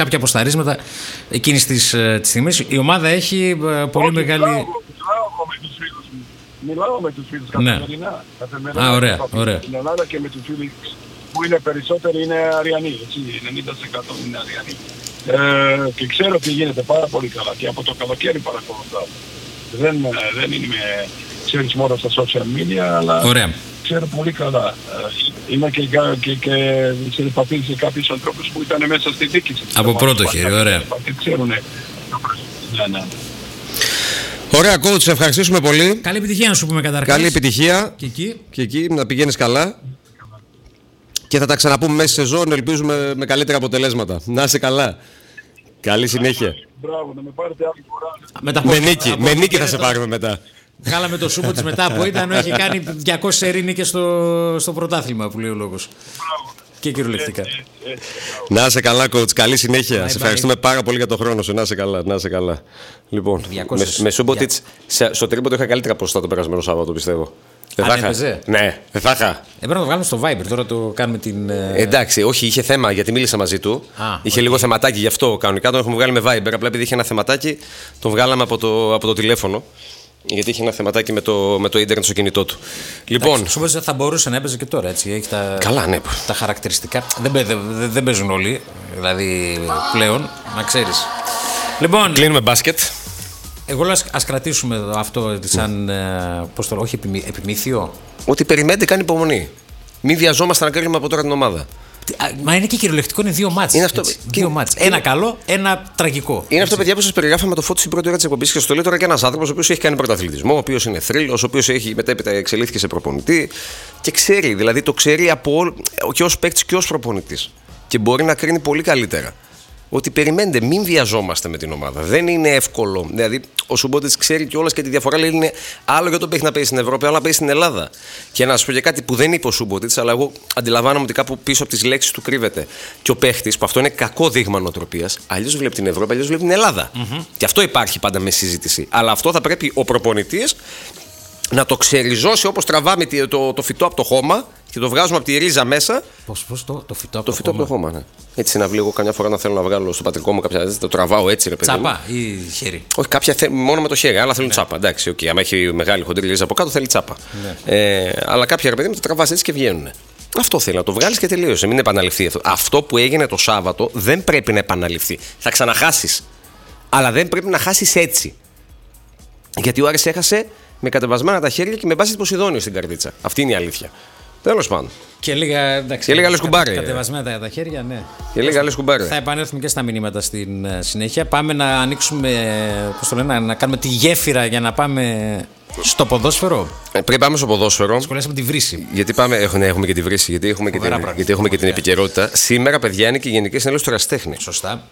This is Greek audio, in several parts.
κάποια αποσταρίσματα εκείνης της στιγμής. Η ομάδα έχει πολύ μεγάλη. Μιλάω με τους φίλους καθημερινά. Ωραία. Στην Ελλάδα και με τους φίλους που είναι περισσότεροι είναι Αριανοί, έτσι, 90% είναι Αριανοί. Και ξέρω τι γίνεται πάρα πολύ καλά και από το καλοκαίρι παρακολουθάω. Δεν είμαι, ξέρεις, μόνο στα social media, αλλά ξέρω πολύ καλά. Είμαι και σε επαφή σε κάποιους ανθρώπους που ήταν μέσα στη διοίκηση. Από πρώτο χέρι, ωραία. Ξέρουν. Ωραία, coach, σε ευχαριστήσουμε πολύ. Καλή επιτυχία να σου πούμε καταρχάς. Καλή επιτυχία. Και εκεί να πηγαίνεις καλά. Και θα τα ξαναπούμε μέσα στη σεζόν, ελπίζουμε με καλύτερα αποτελέσματα. Να είσαι καλά. Καλή συνέχεια. Μπράβο, να με πάρετε άλλη φορά. Με νίκη θα σε πάρουμε μετά. Βγάλαμε το Σούμποτς μετά που ήταν, έχει κάνει 200 νίκες στο πρωτάθλημα που λέει ο λόγος. Και κυριολεκτικά. Να είσαι καλά, coach. Καλή συνέχεια. Σε ευχαριστούμε πάρα πολύ για τον χρόνο σου. Να είσαι καλά. Λοιπόν, με Σούμποτιτς στο τρίποντο είχα καλύτερα ποσοστά το περασμένο Σάββατο, πιστεύω. Δεν θα είχα. Ναι, δεν θα είχα. Πρέπει να το βγάλουμε στο Viber, τώρα το κάνουμε την. Εντάξει, όχι, είχε θέμα γιατί μίλησα μαζί του. Είχε λίγο θεματάκι γι' αυτό. Κανονικά τον έχουμε βγάλει με Viber. Απλά επειδή είχε ένα θεματάκι, τον βγάλαμε από το τηλέφωνο. Γιατί είχε ένα θεματάκι με το ίντερνετ στο κινητό του. Λοιπόν. Σου θα μπορούσε να έπαιζε και τώρα, έτσι. Έχει καλά, ναι. Τα χαρακτηριστικά. Δεν παίζουν όλοι. Δηλαδή πλέον, να ξέρεις. Λοιπόν. Κλείνουμε μπάσκετ. Εγώ λέω ας κρατήσουμε αυτό σαν. Πώς το λέω, όχι επιμήθειο. Ότι περιμένετε, κάνει υπομονή. Μην βιαζόμαστε να κρίνουμε από τώρα την ομάδα. Μα είναι και κυριολεκτικό, είναι δύο μάτς. Δύο μάτς. Ένα καλό, ένα τραγικό. Είναι αυτό, παιδιά, που σας περιγράφαμε το Φώτη στην πρώτη ώρα της εκπομπής και στο λέει τώρα και ένας άνθρωπος ο οποίος έχει κάνει πρωταθλητισμό, ο οποίος είναι θρύλος, ο οποίος έχει μετέπειτα εξελίχθηκε σε προπονητή και ξέρει, δηλαδή το ξέρει και ως παίκτης και ως προπονητής. Και μπορεί να κρίνει πολύ καλύτερα. Ότι περιμένετε, μην βιαζόμαστε με την ομάδα. Δεν είναι εύκολο. Δηλαδή, ο Σούμποτιτς ξέρει κιόλας και τη διαφορά λέει είναι άλλο για το που έχει να παίζει στην Ευρώπη, άλλο να παίζει στην Ελλάδα. Και να σας πω και κάτι που δεν είπε ο Σούμποτιτς, αλλά εγώ αντιλαμβάνομαι ότι κάπου πίσω από τις λέξεις του κρύβεται. Και ο παίχτης, που αυτό είναι κακό δείγμα νοοτροπίας, αλλιώς βλέπει την Ευρώπη, αλλιώς βλέπει την Ελλάδα. Και αυτό υπάρχει πάντα με συζήτηση. Αλλά αυτό θα πρέπει ο προπονητής να το ξεριζώσει όπως τραβάμε το φυτό από το χώμα και το βγάζουμε από τη ρίζα μέσα. Πώς το φυτό από το φυτό από το χώμα, ναι. Έτσι να βγάλω καμιά φορά να θέλω να βγάλω στο πατρικό μου κάποια. Το τραβάω έτσι, ρε παιδί. Τσάπα ή χέρι. Όχι, κάποια μόνο με το χέρι, άλλα θέλουν τσάπα. Εντάξει, okay. Άμα έχει μεγάλη χοντρή ρίζα από κάτω θέλει τσάπα. Αλλά κάποια, ρε παιδί μου, το τραβάς έτσι και βγαίνουν. Αυτό θέλει, να το βγάλεις και τελείωσε. Μην επαναληφθεί αυτό. Αυτό που έγινε το Σάββατο δεν πρέπει να επαναληφθεί. Θα ξαναχάσεις. Αλλά δεν πρέπει να χάσεις έτσι. Γιατί ο Άρης έχασε με κατεβασμένα τα χέρια και με βάση Ποσειδόνιο στην καρδίτσα. Αυτή είναι η αλήθεια. Τέλος πάντων. Και λίγα άλλες κουμπάρε. Κατεβασμένα τα χέρια, ναι. Και λίγα άλλες κουμπάρε. Θα επανέλθουμε και στα μηνύματα στην συνέχεια. Πάμε να ανοίξουμε, πώς το λένε, να κάνουμε τη γέφυρα για να πάμε στο ποδόσφαιρο. Πριν πάμε στο ποδόσφαιρο. Σχολιάσαμε τη βρύση. Γιατί έχουμε και τη βρύση, γιατί έχουμε και την επικαιρότητα. Σήμερα, παιδιά, είναι και η Γενική Συνέλευση του Ερασιτέχνη. Σωστά.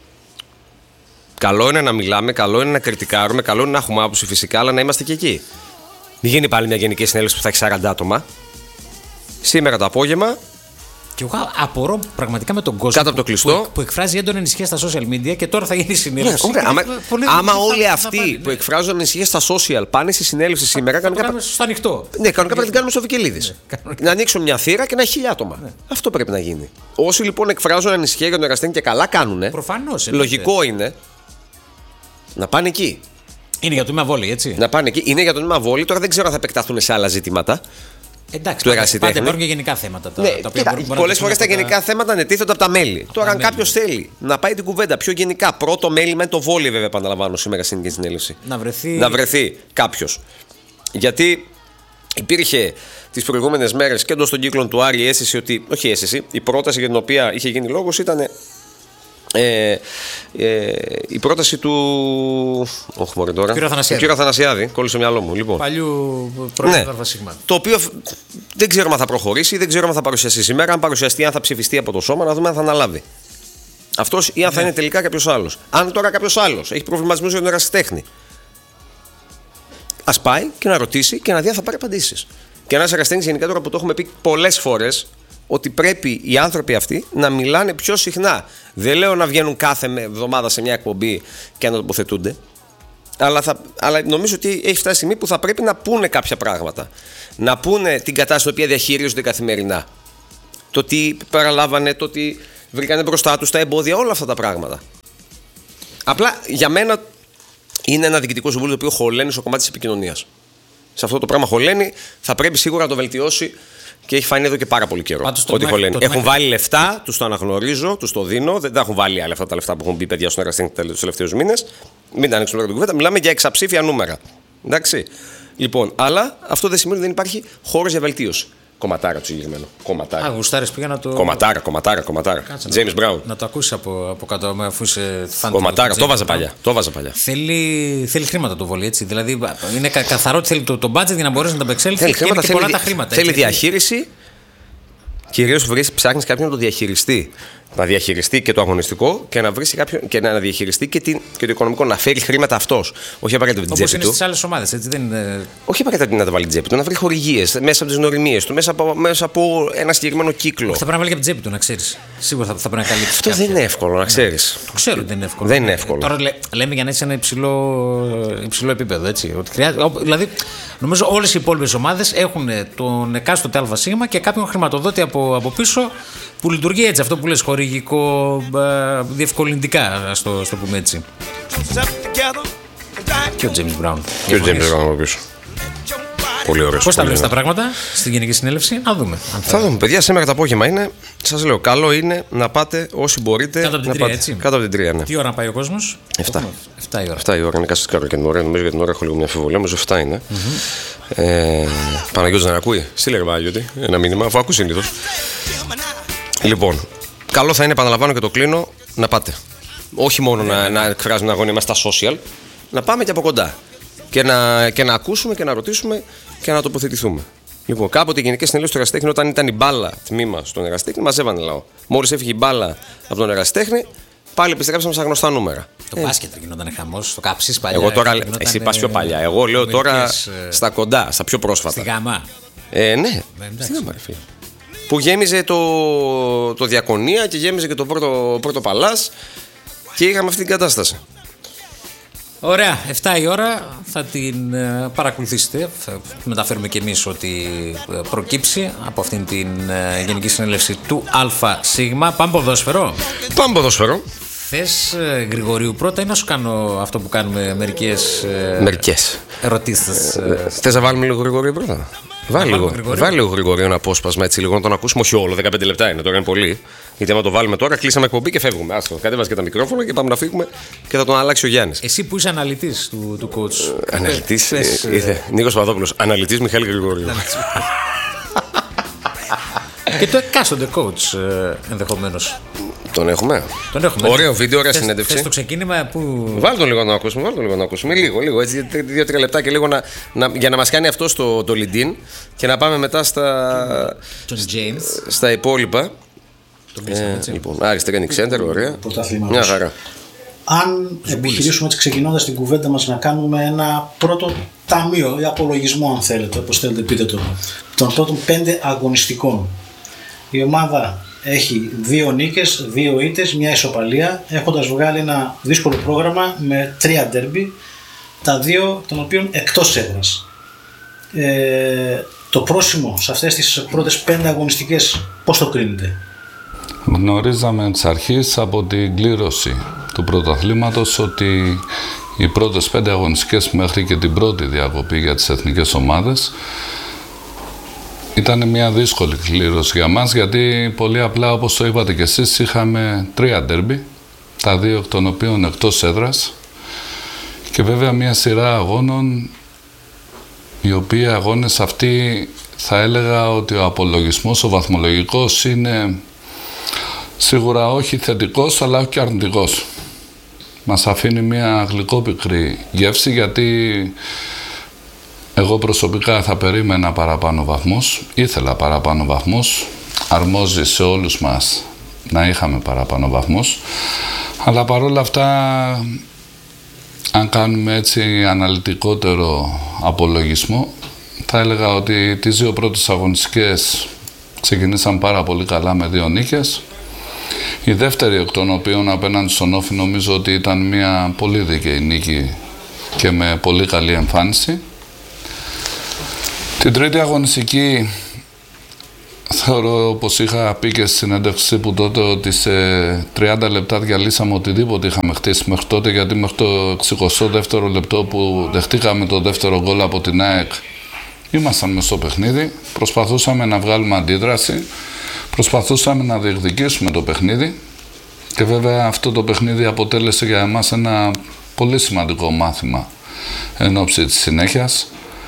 Καλό είναι να μιλάμε, καλό είναι να κριτικάρουμε, καλό είναι να έχουμε άποψη φυσικά, αλλά να είμαστε και εκεί. Μην γίνει πάλι μια Γενική Συνέλευση που θα έχει 40 άτομα. Σήμερα το απόγευμα. Και εγώ απορώ πραγματικά με τον κόσμο κάτω από το κλειστό που εκφράζει έντονη ανησυχία στα social media και τώρα θα γίνει συνέλευση. Άμα όλοι αυτοί που εκφράζουν ανησυχία στα social πάνε στη συνέλευση σήμερα. Θα κάνουμε στο ανοιχτό. Ναι, κανονικά πρέπει να την κάνουμε στο Βικελίδης. Να ανοίξουν μια θύρα και να έχει 1000 άτομα. Αυτό πρέπει να γίνει. Όσοι λοιπόν εκφράζουν ανησυχία για τον Ερασιτέχνη και καλά κάνουν. Προφανώς. Λογικό είναι να πάνε εκεί. Είναι για το τμήμα βόλεϊ, έτσι. Να πάνε εκεί. Είναι για το τμήμα βόλεϊ. Τώρα δεν ξέρω αν θα επεκταθούν σε άλλα ζητήματα. Εντάξει, πάντα υπάρχουν και γενικά θέματα. Πολλές φορές τα γενικά θέματα ανετίθενται από τα μέλη. Τώρα, αν κάποιος θέλει να πάει την κουβέντα πιο γενικά, πρώτο μέλημα είναι το βόλεϊ, βέβαια, επαναλαμβάνω σήμερα στην συνέλευση. Να βρεθεί κάποιος. Γιατί υπήρχε τις προηγούμενες μέρες και εντός των κύκλων του Άρη η αίσθηση ότι. Όχι αίσθηση, η πρόταση για την οποία είχε γίνει λόγος ήταν. Η πρόταση του. Όχι, μωρέ τώρα. Κύριο Αθανασιάδη, κόλλησε το μυαλό μου. Λοιπόν. Παλιού πρόεδρου ΑΣ. Το οποίο δεν ξέρουμε αν θα προχωρήσει, δεν ξέρουμε αν θα παρουσιαστεί σήμερα. Αν παρουσιαστεί, αν θα ψηφιστεί από το σώμα, να δούμε αν θα αναλάβει αυτός ή αν θα είναι τελικά κάποιος άλλος. Αν τώρα κάποιος άλλος έχει προβληματισμούς για τον ερασιτέχνη, ας πάει και να ρωτήσει και να δει αν θα πάρει απαντήσεις. Και ένας ερασιτέχνης, γενικά τώρα που το έχουμε πει πολλές φορές, ότι πρέπει οι άνθρωποι αυτοί να μιλάνε πιο συχνά. Δεν λέω να βγαίνουν κάθε εβδομάδα σε μια εκπομπή και να τοποθετούνται. Αλλά νομίζω ότι έχει φτάσει η στιγμή που θα πρέπει να πούνε κάποια πράγματα. Να πούνε την κατάσταση την οποία διαχειρίζονται καθημερινά. Το τι παραλάβανε, το τι βρήκανε μπροστά τους, τα εμπόδια, όλα αυτά τα πράγματα. Απλά για μένα είναι ένα διοικητικό συμβούλιο το οποίο χωλαίνει στο κομμάτι της επικοινωνίας. Σε αυτό το πράγμα χωλαίνει, θα πρέπει σίγουρα να το βελτιώσει και έχει φανεί εδώ και πάρα πολύ καιρό. Ότι χωλαίνει. Έχουν βάλει λεφτά, τους το αναγνωρίζω, τους το δίνω. Δεν τα έχουν βάλει άλλα αυτά τα λεφτά που έχουν μπει παιδιά στον εργαστήριο τους τελευταίους μήνες. Μην τα ανοίξουμε τώρα την κουβέντα. Μιλάμε για εξαψήφια νούμερα. Εντάξει. Λοιπόν, αλλά αυτό δεν σημαίνει ότι δεν υπάρχει χώρος για βελτίωση. Κομματάρα του συγκεκριμένου. Κομματάρα. Γουστάρες πήγα να το. Κομματάρα. James Brown. Να το ακούσει από κάτω, αφού είσαι φαν. Κομματάρα, το βάζα παλιά. Θέλει χρήματα το βόλι, έτσι. Δηλαδή είναι καθαρό ότι θέλει το budget για να μπορέσει να τα απεξέλθει. Θέλει χρήματα, και πολλά τα χρήματα. Θέλει διαχείριση. Κυρίως ψάχνεις κάποιον να το διαχειριστεί. Να διαχειριστεί και το αγωνιστικό και να βρει κάποιον και να διαχειριστεί και το οικονομικό. Να φέρει χρήματα αυτός. Όχι απαραίτητα την τσέπη του. Όπως είναι στις άλλες ομάδες, έτσι. Όχι απαραίτητα να τα βάλει την τσέπη του. Να βρει χορηγίες μέσα από τις νοημίες του, μέσα από ένα συγκεκριμένο κύκλο. Θα πρέπει να βάλει και από την τσέπη του, να ξέρεις. Σίγουρα θα πρέπει να καλύψει. Αυτό δεν είναι εύκολο, να ξέρεις. Το ξέρω ότι δεν είναι εύκολο. Δεν είναι εύκολο. Τώρα λέμε για να έχει ένα υψηλό επίπεδο, έτσι. Δηλαδή, νομίζω όλες οι υπόλοιπες ομάδες έχουν τον εκάστοτε ΑΣ και κάποιον χρηματοδότη από πίσω που λειτουργεί έτσι. Αυτό που λες, χορηγικό, διευκολυντικά, ας το πούμε έτσι. Και ο James Brown. Και ο James Brown από πίσω. Πολύ ωραίος. Πώς τα βλέπεις τα πράγματα στην Γενική Συνέλευση, να δούμε. Θα δούμε, παιδιά. Σήμερα το απόγευμα είναι. Σας λέω, καλό είναι να πάτε όσοι μπορείτε. Κάτω από την 3, έτσι. Κάτω από την 3, ναι. Τι ώρα να πάει ο κόσμος? 7 η ώρα. 7 η ώρα, είναι κάτσε την ώρα και την ώρα. Νομίζω για την ώρα έχω λίγο μια αμφιβολία, νομίζω 7 είναι. Παναγιώτης δεν ακούει. Στείλε ρε Παναγιώτη, ένα μήνυμα, αφού ακούς συνήθως. Λοιπόν, καλό θα είναι, επαναλαμβάνω και το κλείνω, να πάτε. Όχι μόνο να εκφράζουμε την αγωνία μας στα social, να πάμε και από κοντά. Και να ακούσουμε και να ρωτήσουμε και να τοποθετηθούμε. Λοιπόν, κάποτε η Γενική Συνέλευση του Ερασιτέχνη, όταν ήταν η μπάλα τμήμα στον Ερασιτέχνη, μαζεύανε λαό. Μόλις έφυγε η μπάλα από τον Ερασιτέχνη, πάλι επιστρέψαμε στα γνωστά νούμερα. Το μπάσκετ γινόταν χαμός, το κάψεις παλιά. Εγώ τώρα, εσύ πας πιο παλιά. Εγώ λέω τώρα στα κοντά, στα πιο πρόσφατα. Στη Γαμά. Ναι, στη Γαμά, φίλε. Που γέμιζε το Διακονία και γέμιζε και το πρώτο Παλάς και είχαμε αυτή την κατάσταση. Ωραία, 7 η ώρα θα την παρακολουθήσετε. Θα μεταφέρουμε και εμείς ότι προκύψει από αυτήν την Γενική Συνέλευση του ΑΣ. Πάμε ποδόσφαιρο. Πάμε ποδόσφαιρο. Θες Γρηγορίου πρώτα ή να σου κάνω αυτό που κάνουμε μερικές ερωτήσεις? Θες να βάλουμε λίγο Γρηγορίου πρώτα? Βάλει λίγο Γρηγορίου ένα απόσπασμα, έτσι λίγο να τον ακούσουμε. Όχι όλο, 15 λεπτά είναι, τώρα είναι πολύ. Γιατί άμα το βάλουμε τώρα, κλείσαμε εκπομπή και φεύγουμε. Άστο, κατέβασε και τα μικρόφωνα και πάμε να φύγουμε και θα τον αλλάξει ο Γιάννης. Εσύ που είσαι αναλυτής του coach. Αναλυτής, Νίκος Παπαδόπουλος. Αναλυτής Μιχάλη Γρηγορίου. Και το εκάστοτε coach ενδεχομένως. Τον έχουμε. Ωραίο βίντεο, ωραία συνέντευξη. Θες το ξεκίνημα που. Βάλτε τον λίγο να ακούσουμε. Λίγο, έτσι 2-3 λεπτά και λίγο για να μας κάνει αυτό το lead-in και να πάμε μετά στα υπόλοιπα. Λοιπόν, αριστερά center, ωραία. Μια χαρά. Αν επιχειρήσουμε έτσι, ξεκινώντας την κουβέντα μας, να κάνουμε ένα πρώτο ταμείο ή απολογισμό, αν θέλετε, όπως θέλετε πείτε το, των πρώτων 5 αγωνιστικών. Η ομάδα έχει 2 νίκες, 2 ήττες, μια ισοπαλία, έχοντας βγάλει ένα δύσκολο πρόγραμμα με 3 ντέρμπι, τα 2 των οποίων εκτός έδρας. Το πρόσημο σε αυτές τις πρώτες 5 αγωνιστικές, πώς το κρίνετε? Γνωρίζαμε εξ αρχής από την κλήρωση του πρωταθλήματος ότι οι πρώτες 5 αγωνιστικές μέχρι και την πρώτη διακοπή για τις εθνικές ομάδες ήταν μια δύσκολη κλήρωση για μας, γιατί πολύ απλά, όπως το είπατε και εσείς, είχαμε 3 ντέρμπι, τα 2 εκ των οποίων εκτός έδρας, και βέβαια μια σειρά αγώνων, οι οποίοι αγώνες αυτοί θα έλεγα ότι ο απολογισμός, ο βαθμολογικός, είναι σίγουρα όχι θετικός αλλά όχι αρνητικός. Μας αφήνει μια γλυκόπικρη γεύση, γιατί εγώ προσωπικά θα περίμενα παραπάνω βαθμούς, ήθελα παραπάνω βαθμούς, αρμόζει σε όλους μας να είχαμε παραπάνω βαθμούς, αλλά παρόλα αυτά, αν κάνουμε έτσι αναλυτικότερο απολογισμό, θα έλεγα ότι τις 2 πρώτες αγωνιστικές ξεκινήσαν πάρα πολύ καλά με 2 νίκες. Η δεύτερη εκ των οποίων απέναντι στον Όφη νομίζω ότι ήταν μια πολύ δίκαιη νίκη και με πολύ καλή εμφάνιση. Την τρίτη αγωνιστική Θεωρώ, όπως είχα πει και στη συνέντευξη που τότε, ότι σε 30 λεπτά διαλύσαμε οτιδήποτε είχαμε χτίσει μέχρι τότε, γιατί μέχρι το 62ο λεπτό που δεχτήκαμε το δεύτερο γκολ από την ΑΕΚ ήμασταν μες στο παιχνίδι, προσπαθούσαμε να βγάλουμε αντίδραση, προσπαθούσαμε να διεκδικήσουμε το παιχνίδι και βέβαια αυτό το παιχνίδι αποτέλεσε για εμάς ένα πολύ σημαντικό μάθημα εν ώψη της συνέχειας.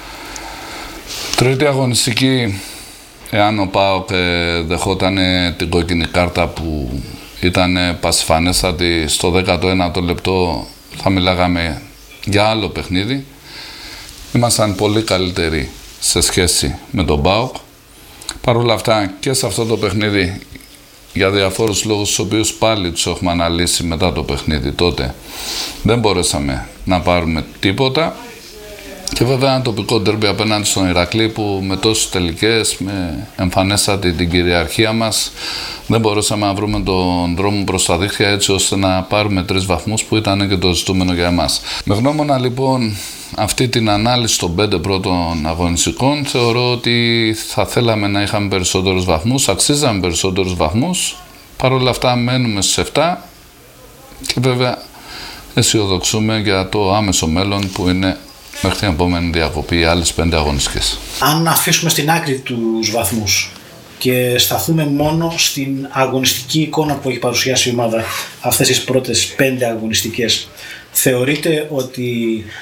Τρίτη αγωνιστική, εάν ο ΠΑΟΚ δεχόταν την κόκκινη κάρτα που ήταν πασιφανέστατη στο 19ο λεπτό, θα μιλάγαμε για άλλο παιχνίδι. Ήμασταν πολύ καλύτεροι σε σχέση με τον ΠΑΟΚ. Παρ' όλα αυτά και σε αυτό το παιχνίδι, για διαφόρους λόγους τους οποίους πάλι τους έχουμε αναλύσει μετά το παιχνίδι τότε, δεν μπορέσαμε να πάρουμε τίποτα. Και βέβαια ένα τοπικό ντέρμπι απέναντι στον Ηρακλή που με τόσες τελικές, με εμφανέστατη την κυριαρχία μας, δεν μπορούσαμε να βρούμε τον δρόμο προς τα δίχτυα έτσι ώστε να πάρουμε 3 βαθμούς που ήταν και το ζητούμενο για εμάς. Με γνώμονα λοιπόν αυτή την ανάλυση των 5 πρώτων αγωνιστικών, θεωρώ ότι θα θέλαμε να είχαμε περισσότερους βαθμούς, αξίζαμε περισσότερους βαθμούς. Παρ' όλα αυτά μένουμε στους 7 και βέβαια αισιοδοξούμε για το άμεσο μέλλον που είναι μέχρι την επόμενη διακοπή οι άλλες 5 αγωνιστικές. Αν αφήσουμε στην άκρη τους βαθμούς και σταθούμε μόνο στην αγωνιστική εικόνα που έχει παρουσιάσει η ομάδα αυτές τις πρώτες 5 αγωνιστικές, θεωρείτε ότι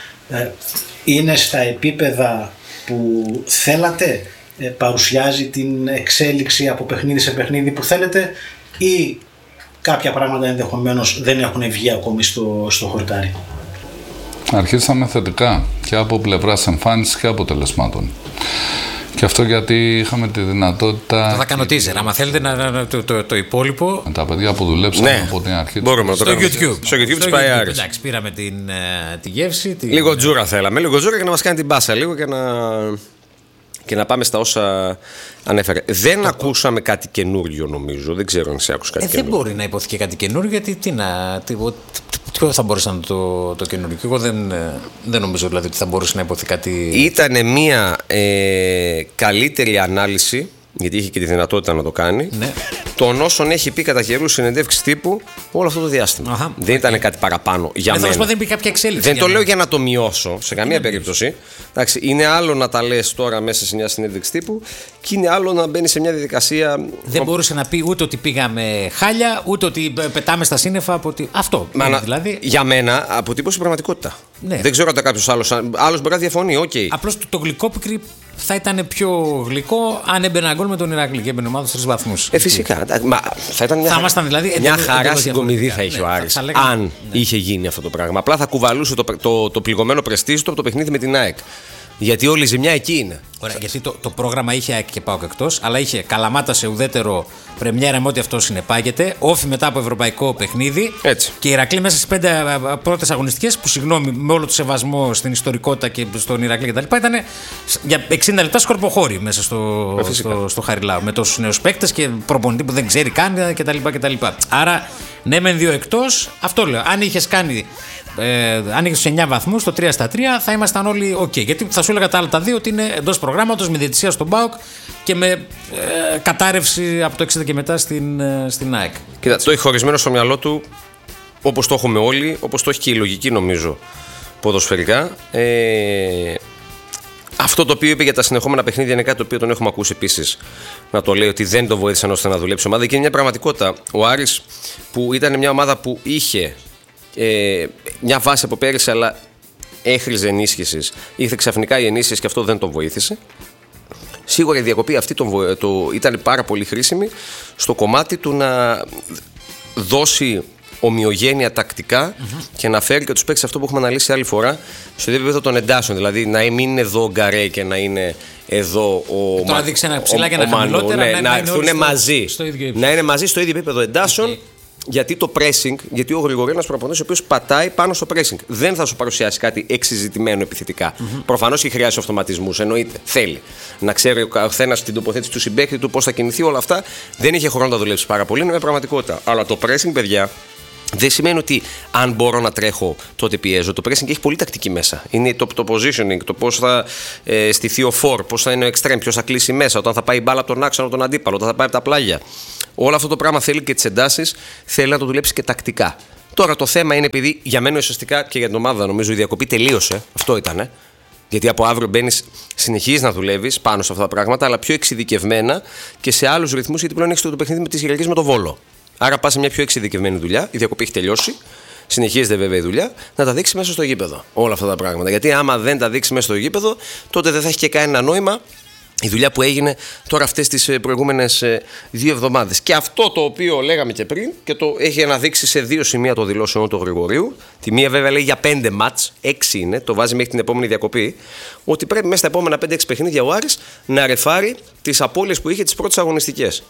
είναι στα επίπεδα που θέλατε, παρουσιάζει την εξέλιξη από παιχνίδι σε παιχνίδι που θέλετε, ή κάποια πράγματα ενδεχομένως δεν έχουν βγει ακόμη στο χορτάρι? Αρχίσαμε θετικά και από πλευράς εμφάνισης και αποτελεσμάτων. Και αυτό γιατί είχαμε τη δυνατότητα. Θα κάνω teaser. Άμα θέλετε το υπόλοιπο. Με τα παιδιά που δουλέψαμε από την αρχή. Μπορούμε να το στο κάνουμε. YouTube. Στο YouTube της Παϊάρης. Εντάξει, πήραμε τη γεύση. Λίγο τζούρα θέλαμε. Λίγο τζούρα και να μας κάνει την μπάσα λίγο και να πάμε στα όσα ανέφερε. Δεν ακούσαμε κάτι καινούριο, νομίζω. Δεν ξέρω αν σε άκουσα κάτι καινούριο. Δεν μπορεί να υποθεί κάτι καινούριο, γιατί ποιο θα μπορούσε να είναι το καινούριο? Εγώ δεν νομίζω δηλαδή ότι θα μπορούσε να υποθεί κάτι. Ήτανε μια καλύτερη ανάλυση, γιατί είχε και τη δυνατότητα να το κάνει, Ναι. των όσων έχει πει κατά καιρούς συνεντεύξεις τύπου όλο αυτό το διάστημα. Αχα, δεν ήταν κάτι παραπάνω για μένα. Δεν υπήρχε κάποια εξέλιξη. Δεν το λέω για να το μειώσω σε καμία περίπτωση. Εντάξει, είναι άλλο να τα λες τώρα μέσα σε μια συνέντευξη τύπου και είναι άλλο να μπαίνει σε μια διαδικασία. Δεν μπορούσε να πει ούτε ότι πήγαμε χάλια, ούτε ότι πετάμε στα σύννεφα. Αυτό. Δηλαδή. Για μένα αποτύπωσε πραγματικότητα. Ναι. Δεν ξέρω αν κάποιος άλλος μπορεί να διαφωνεί. Okay. Απλώς το γλυκόπικρι θα ήταν πιο γλυκό αν έμπαινε γκολ με τον Ηρακλή και έμπαινε ομάδα 3 βαθμούς. Φυσικά. Θα ήταν δηλαδή, μια χαρά στην κομιδή θα είχε ο Άρης. Αν είχε γίνει αυτό το πράγμα. Απλά θα κουβαλούσε το πληγωμένο πρεστίζ του από το παιχνίδι με την ΑΕΚ. Γιατί όλη η ζημιά εκεί είναι. Ωραία, γιατί το πρόγραμμα είχε ΑΕΚ και ΠΑΟΚ εκτός, αλλά είχε Καλαμάτα σε ουδέτερο πρεμιέρα με ό,τι αυτό συνεπάγεται, όφι μετά από ευρωπαϊκό παιχνίδι. Έτσι. Και Ηρακλή μέσα στις 5 πρώτες αγωνιστικές, που συγγνώμη, με όλο το σεβασμό στην ιστορικότητα και στον Ηρακλή κτλ., ήταν για 60 λεπτά σκορποχώρη μέσα στο Χαριλάου. Με τόσους νέους παίκτες και προπονητή που δεν ξέρει καν κτλ. Άρα, ναι, μεν 2 εκτός, αυτό λέω. Αν είχες κάνει. Αν είχε 9 βαθμούς, το 3 στα 3 θα ήμασταν όλοι OK. Γιατί θα σου έλεγα τα άλλα τα 2 ότι είναι εντός προγράμματος, με διαιτησία στον ΠΑΟΚ και με κατάρρευση από το 60 και μετά στην ΑΕΚ. Κοίτα, το έχει χωρισμένο στο μυαλό του, όπως το έχουμε όλοι, όπως το έχει και η λογική, νομίζω, ποδοσφαιρικά. Αυτό το οποίο είπε για τα συνεχόμενα παιχνίδια είναι κάτι το οποίο τον έχουμε ακούσει επίσης να το λέει, ότι δεν το βοήθησαν ώστε να δουλέψει η ομάδα. Και είναι μια πραγματικότητα. Ο Άρης, που ήταν μια ομάδα που είχε μια βάση από πέρυσι, αλλά έχριζε ενίσχυσης, ήρθε ξαφνικά η ενίσχυση και αυτό δεν τον βοήθησε. Σίγουρα η διακοπή αυτή ήταν πάρα πολύ χρήσιμη στο κομμάτι του να δώσει ομοιογένεια τακτικά και να φέρει και τους παίκτες αυτό που έχουμε αναλύσει άλλη φορά στο επίπεδο των εντάσεων. Δηλαδή να μην είναι εδώ ο Γκαρέ και να είναι εδώ ο Τώρα δείξει ένα ψηλά και ένα χαμηλότερα, να έρθουν μαζί. Να είναι μαζί στο ίδιο επίπεδο εντάσεων. Okay. Γιατί το pressing, γιατί ο Γρηγορένας προπονητής ο οποίος πατάει πάνω στο pressing. Δεν θα σου παρουσιάσει κάτι εξειζητημένο επιθετικά. Προφανώς και χρειάζεται αυτοματισμούς. Εννοείται. Θέλει να ξέρει ο καθένας την τοποθέτηση του συμπαίκτη του, πώς θα κινηθεί, όλα αυτά. Δεν είχε χρόνο να δουλέψει πάρα πολύ. Είναι μια πραγματικότητα. Αλλά το pressing, παιδιά, Δεν σημαίνει ότι αν μπορώ να τρέχω, τότε πιέζω. Το pressing έχει πολύ τακτική μέσα. Είναι το positioning, το πώς θα στηθεί ο φορ, πώς θα είναι ο extreme, ποιος θα κλείσει μέσα, όταν θα πάει η μπάλα από τον άξονα τον αντίπαλο, όταν θα πάει από τα πλάγια. Όλο αυτό το πράγμα θέλει και τις εντάσεις, θέλει να το δουλέψει και τακτικά. Τώρα το θέμα είναι, επειδή για μένα ουσιαστικά και για την ομάδα νομίζω η διακοπή τελείωσε, αυτό ήτανε. Γιατί από αύριο μπαίνεις, συνεχίζεις να δουλεύεις πάνω σε αυτά τα πράγματα, αλλά πιο εξειδικευμένα και σε άλλους ρυθμούς, γιατί πλέον έχεις το παιχνίδι με τις Κυριακές με το Βόλο. Άρα πας σε μια πιο εξειδικευμένη δουλειά, η διακοπή έχει τελειώσει, συνεχίζεται βέβαια η δουλειά, να τα δείξει μέσα στο γήπεδο όλα αυτά τα πράγματα. Γιατί άμα δεν τα δείξει μέσα στο γήπεδο, τότε δεν θα έχει και κανένα νόημα η δουλειά που έγινε τώρα αυτές τις προηγούμενες 2 εβδομάδες. Και αυτό το οποίο λέγαμε και πριν, και το έχει αναδείξει σε 2 σημεία το δηλώσεων του Γρηγορίου. Τη μία βέβαια λέει για 5 μάτς, 6 είναι, το βάζει μέχρι την επόμενη διακοπή, ότι πρέπει μέσα στα επόμενα 5-6 παιχνίδια ο Άρης να ρεφάρει τις απώλειες που είχε τις πρώτες αγωνιστικές.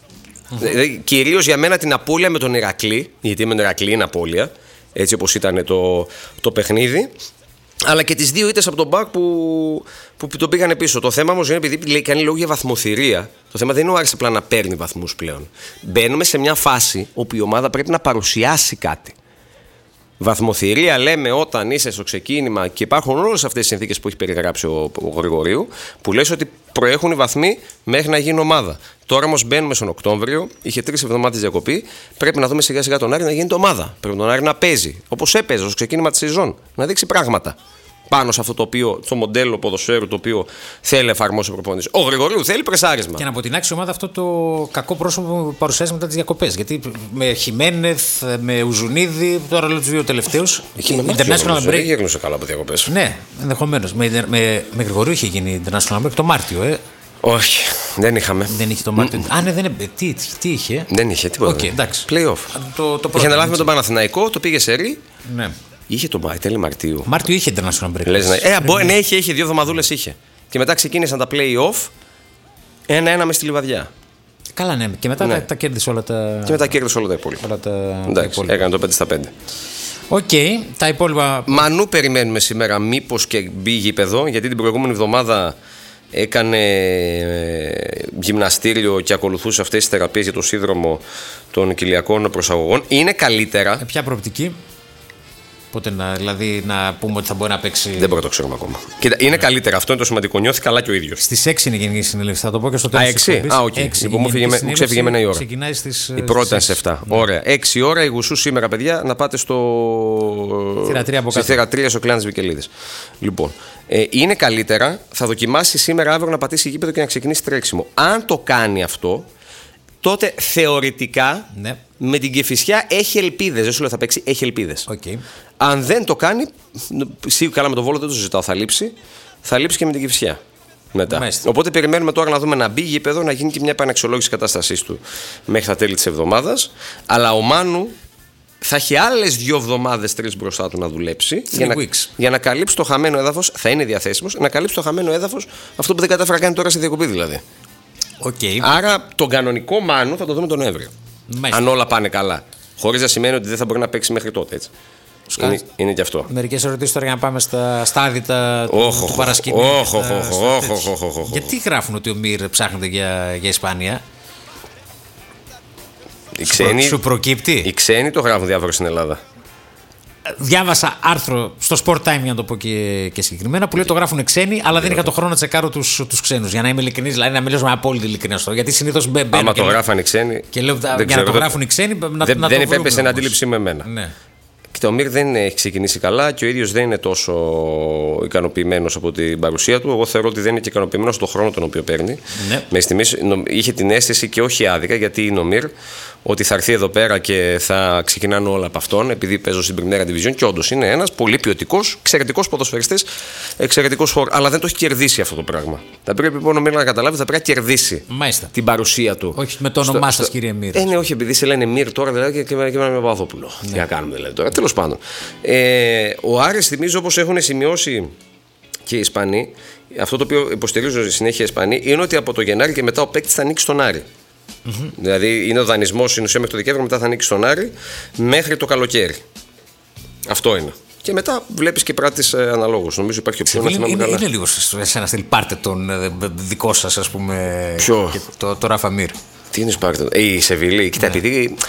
Κυρίως για μένα την απώλεια με τον Ηρακλή, γιατί με τον Ηρακλή είναι απώλεια, έτσι όπως ήταν το παιχνίδι, αλλά και τις 2 ήττες από τον Μπακ που τον πήγανε πίσω. Το θέμα όμως είναι, επειδή κάνει λόγο για βαθμοθυρία, το θέμα δεν είναι ο Άρης απλά να παίρνει βαθμούς πλέον. Μπαίνουμε σε μια φάση όπου η ομάδα πρέπει να παρουσιάσει κάτι. Βαθμοθυρία λέμε όταν είσαι στο ξεκίνημα και υπάρχουν όλες αυτές τις συνθήκες που έχει περιγράψει ο Γρηγορίου, που λες ότι προέχουν οι βαθμοί μέχρι να γίνει ομάδα. Τώρα όμως μπαίνουμε στον Οκτώβριο, είχε 3 εβδομάδες διακοπή. Πρέπει να δούμε σιγά σιγά τον Άρη να γίνεται ομάδα. Πρέπει τον Άρη να παίζει όπως έπαιζε στο ξεκίνημα της σεζόν, να δείξει πράγματα πάνω σε αυτό το μοντέλο ποδοσφαίρου το οποίο θέλει να εφαρμόσει ο προπονητής. Ο Γρηγορίου θέλει πρεσάρισμα. Και να αποτινάξει η ομάδα αυτό το κακό πρόσωπο που παρουσιάζει μετά τις διακοπές. Γιατί με Χιμένεθ, με Ουζουνίδη, τώρα λέω τους 2 τελευταίους. International break. Δεν γίγνωσε καλά από διακοπές. Ναι, ενδεχομένως. Με Γρηγορίου είχε γίνει International break το Μάρτιο. Όχι, δεν είχαμε. Δεν είχε το Μάρτιο. Ναι, δεν. Τι είχε. Δεν είχε τίποτα. Okay, εντάξει. Play-off. Είχε αναλάβει με τον Παναθηναϊκό, το πήγε σε ρί. Ναι. Είχε το τέλη Μαρτίου. Μάρτιο είχε International break. Ναι, είχε 2 εβδομαδούλες είχε. Και μετά ξεκίνησαν τα play-off 1-1 μες στη Λιβαδιά. Καλά, ναι. Και μετά τα κέρδισε όλα τα. Και μετά κέρδισε όλα τα υπόλοιπα. Εντάξει, έκανε το 5-5. Οκ, τα υπόλοιπα. Μανού περιμένουμε σήμερα, μήπως και μπει γήπεδο, γιατί την προηγούμενη εβδομάδα έκανε γυμναστήριο και ακολουθούσε αυτές τις θεραπείες για το σύνδρομο των κοιλιακών προσαγωγών. Είναι καλύτερα. Ποια προοπτική? Πότε δηλαδή να πούμε ότι θα μπορεί να παίξει. Δεν μπορώ να το ξέρουμε ακόμα. Κοίτα, είναι καλύτερα. Αυτό είναι το σημαντικό. Νιώθει καλά και ο ίδιος. Στις 6 είναι η γενική συνέλευση. Θα το πω και στο τέλος. 6. οκ. Λοιπόν, μου ξέφυγε εμένα η ώρα. Ξεκινάει στις. Η πρώτη ήταν σε 7. Ναι. Ωραία. 6 ώρα η Γουσού σήμερα, παιδιά, να πάτε στη θεραπεία στο Κλάνης Βικελίδης. Λοιπόν, είναι καλύτερα. Θα δοκιμάσει σήμερα, αύριο να πατήσει γήπεδο και να ξεκινήσει τρέξιμο. Αν το κάνει αυτό, τότε θεωρητικά με την Κηφισιά έχει ελπίδες. Δεν σου λέω θα παίξει, έχει ελπίδες. Okay. Αν δεν το κάνει, σίγουρα καλά με το Βόλο δεν το συζητάω, θα λείψει. Θα λείψει και με την Κηφισιά μετά. Μάλιστα. Οπότε περιμένουμε τώρα να δούμε να μπει γήπεδο, να γίνει και μια επαναξιολόγηση κατάστασής του μέχρι τα τέλη της εβδομάδας. Αλλά ο Μάνου θα έχει άλλες 2 εβδομάδες, 3 μπροστά του να δουλέψει για να καλύψει το χαμένο έδαφος. Θα είναι διαθέσιμος να καλύψει το χαμένο έδαφος, αυτό που δεν κατάφερα να κάνει τώρα στη διακοπή δηλαδή. Okay. Άρα τον κανονικό Μάνου θα το δούμε τον Νοέμβριο. Αν όλα πάνε καλά. Χωρίς να σημαίνει ότι δεν θα μπορεί να παίξει μέχρι τότε. Έτσι. Είναι και αυτό. Μερικές ερωτήσεις τώρα για να πάμε στα στάδια του παρασκηνίου. Γιατί γράφουν ότι ο Μυρ ψάχνεται για Ισπανία? Σου προκύπτει? Οι ξένοι το γράφουν διάφορα στην Ελλάδα. Διάβασα άρθρο στο Sport Time, για να το πω και συγκεκριμένα, που λέει το γράφουν ξένοι, αλλά δεν είχα το χρόνο να τσεκάρω τους ξένους. Για να είμαι ειλικρινής, δηλαδή να μιλήσω με απόλυτη ειλικρινία. Γιατί συνήθως μπαίνω. Άμα το γράφαν οι ξένοι. Και λέω για να το γράφουν οι ξένοι. Δεν υπέπεσε την αντίληψη με εμένα. Ναι. Κοίτα, ο Μυρ δεν έχει ξεκινήσει καλά και ο ίδιος δεν είναι τόσο ικανοποιημένος από την παρουσία του. Εγώ θεωρώ ότι δεν είναι και ικανοποιημένος τον χρόνο τον οποίο παίρνει. Ναι. Με στιγμής είχε την αίσθηση, και όχι άδικα, γιατί είναι ο Μυρ, ότι θα έρθει εδώ πέρα και θα ξεκινάνε όλα από αυτόν, επειδή παίζω στην Πριμέρα Division, και όντως είναι ένας πολύ ποιοτικός, εξαιρετικός ποδοσφαιριστής, εξαιρετικός φορ. Αλλά δεν το έχει κερδίσει αυτό το πράγμα. Θα πρέπει λοιπόν ο Μυρ να καταλάβει, θα πρέπει να κερδίσει την παρουσία του. Όχι με το όνομά σας, κύριε Μυρ. Ναι, όχι, επειδή σε λένε Μυρ τώρα δηλαδή και με Παπαδόπουλο. Ναι. Τι να κάνουμε δηλαδή τώρα. Τέλος πάντων. Ο Άρης, θυμίζω, όπως έχουν σημειώσει και οι Ισπανοί, αυτό το οποίο υποστηρίζουν συνέχεια οι Ισπανοί, είναι ότι από το Γενάρη και μετά ο παίκτης θα ανοίξει στον Άρη. Mm-hmm. Δηλαδή είναι ο δανεισμός στην ουσία μέχρι το Δεκέμβριο, μετά θα ανοίξει στον Άρη μέχρι το καλοκαίρι. Αυτό είναι. Και μετά βλέπεις και πράττεις αναλόγως. Νομίζω υπάρχει ο είναι λίγο σε ένα στυλ, πάρτε τον δικό σας, ας πούμε. Ποιο? Το Ράφα Μυρ. Τι είναι Σπάρτο? Η Σεβίλη. Κοίτα, επειδή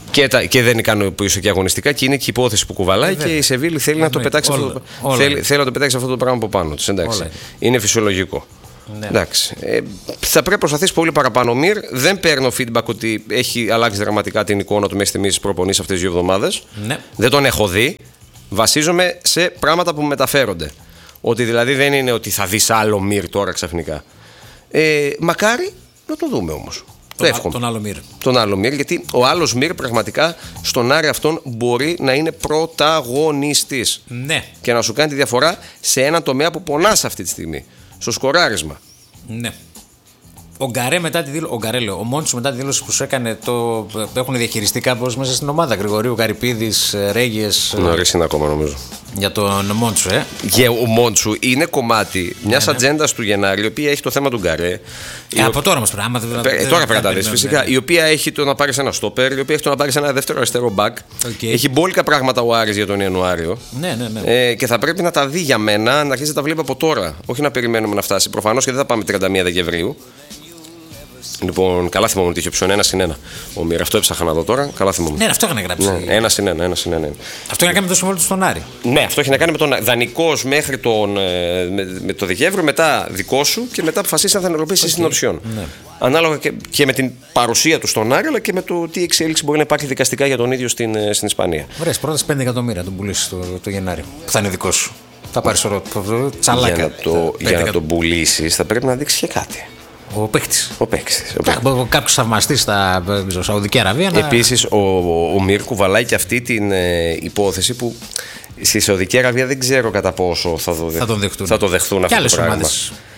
Και δεν ικανοποιούσε και αγωνιστικά και είναι και η υπόθεση που κουβαλάει και η Σεβίλη θέλει να το πετάξει θέλει να το πετάξει αυτό το πράγμα από πάνω του. Είναι φυσιολογικό. Ναι. Εντάξει. Θα πρέπει να προσπαθήσει πολύ παραπάνω ο Μυρ. Δεν παίρνω feedback ότι έχει αλλάξει δραματικά την εικόνα του μέχρι στιγμής προπονήσει αυτές τις 2 εβδομάδες. Ναι. Δεν τον έχω δει. Βασίζομαι σε πράγματα που μεταφέρονται. Ότι δηλαδή δεν είναι ότι θα δεις άλλο Μυρ τώρα ξαφνικά. Μακάρι να το δούμε όμως. Τον άλλο Μυρ, γιατί ο άλλος Μυρ πραγματικά στον Άρη αυτόν μπορεί να είναι πρωταγωνιστής. Ναι. Και να σου κάνει τη διαφορά σε έναν τομέα που πονάς αυτή τη στιγμή. Στο σκοράρισμα. Ναι. Ο Γκαρέ μετά τη δήλωση. Ο Μόντσου μετά τη δήλωση που σου έκανε. Έχουν διαχειριστεί κάπως μέσα στην ομάδα. Γρηγορίου, Γαρυπίδης, Ρέγιες. Νωρίς είναι ακόμα νομίζω. Για τον Μόντσου, ο Μόντσου είναι κομμάτι μιας ατζέντας του Γενάρη, η οποία έχει το θέμα του Γκαρέ. Από τώρα μας πράγμα. Τώρα πρέπει να τα δεις φυσικά. Η οποία έχει το να πάρεις ένα στόπερ, η οποία έχει το να πάρεις ένα δεύτερο αριστερό μπακ. Έχει μπόλικα πράγματα ο Άρης για τον Ιανουάριο. Ναι. Και θα πρέπει να τα δει για μένα, να αρχίσει να τα βλέπει από τώρα. Όχι να περιμένουμε να φτάσει. Προφανώς και δεν θα πάμε 31 Δεκεμβρίου. Λοιπόν, καλά θυμόμουν ότι είχε οψιόν 1-1. Ο Μυρ, αυτό έψαχνα να δω τώρα. Καλά θυμόμουν. Ναι, αυτό είχαν γράψει. Ναι, 1-1. Αυτό είχε να κάνει με το συμβόλαιο του στον Άρη. Ναι, αυτό είχε να κάνει με τον δανεικός μέχρι με το Δεκέμβριο, μετά δικό σου και μετά αποφασίσει αν θα ενεργοποιήσει την οψιόν. Ναι. Ανάλογα και με την παρουσία του στον Άρη, αλλά και με το τι εξέλιξη μπορεί να υπάρχει δικαστικά για τον ίδιο στην Ισπανία. Ωραία, πρώτα 5 εκατομμύρια τον πουλήσει το Γενάρη, που θα είναι δικό σου. Θα πάρει τσαλάκα. Για να τον πουλήσει, θα πρέπει να δείξει και κάτι. Ο παίκτης. Κάποιος θαυμαστής στα Σαουδική Αραβία. Επίσης, ο Μυρ κουβαλάει και αυτή την υπόθεση που στη Σαουδική Αραβία δεν ξέρω κατά πόσο θα το δεχτούν αυτό το πράγμα.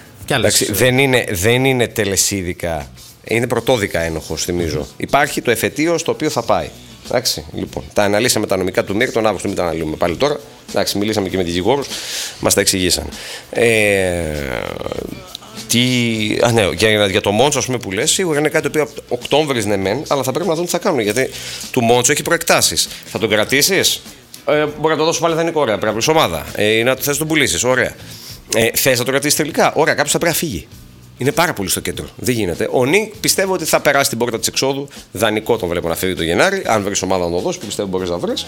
Δεν είναι τελεσίδικα. Είναι πρωτόδικα ένοχος, θυμίζω. Υπάρχει το εφετείο στο οποίο θα πάει. Εντάξει, λοιπόν, τα αναλύσαμε τα νομικά του Μυρ, τον Αύγουστο μην τα αναλύουμε πάλι τώρα. Εντάξει, μιλήσαμε και με δικηγόρους, μας τα εξηγήσαν. Για το Μόντσο, ας πούμε, που λες, σίγουρα είναι κάτι το οποίο Οκτώβρης ναι μεν, αλλά θα πρέπει να δουν τι θα κάνουν. Γιατί του Μόντσο έχει προεκτάσεις. Θα τον κρατήσεις, μπορεί να το δώσει πάλι δανεικό, ωραία. Πρέπει να βρει ομάδα. Θες να τον πουλήσεις, ωραία. Θες να τον κρατήσεις τελικά, ωραία. Κάποιος θα πρέπει να φύγει. Είναι πάρα πολύ στο κέντρο. Δεν γίνεται. Ο Νίκ πιστεύω ότι θα περάσει την πόρτα της εξόδου. Δανεικό τον βλέπω να φύγει το Γενάρη. Αν βρει ομάδα να το δώσει, που πιστεύω μπορείς να βρει.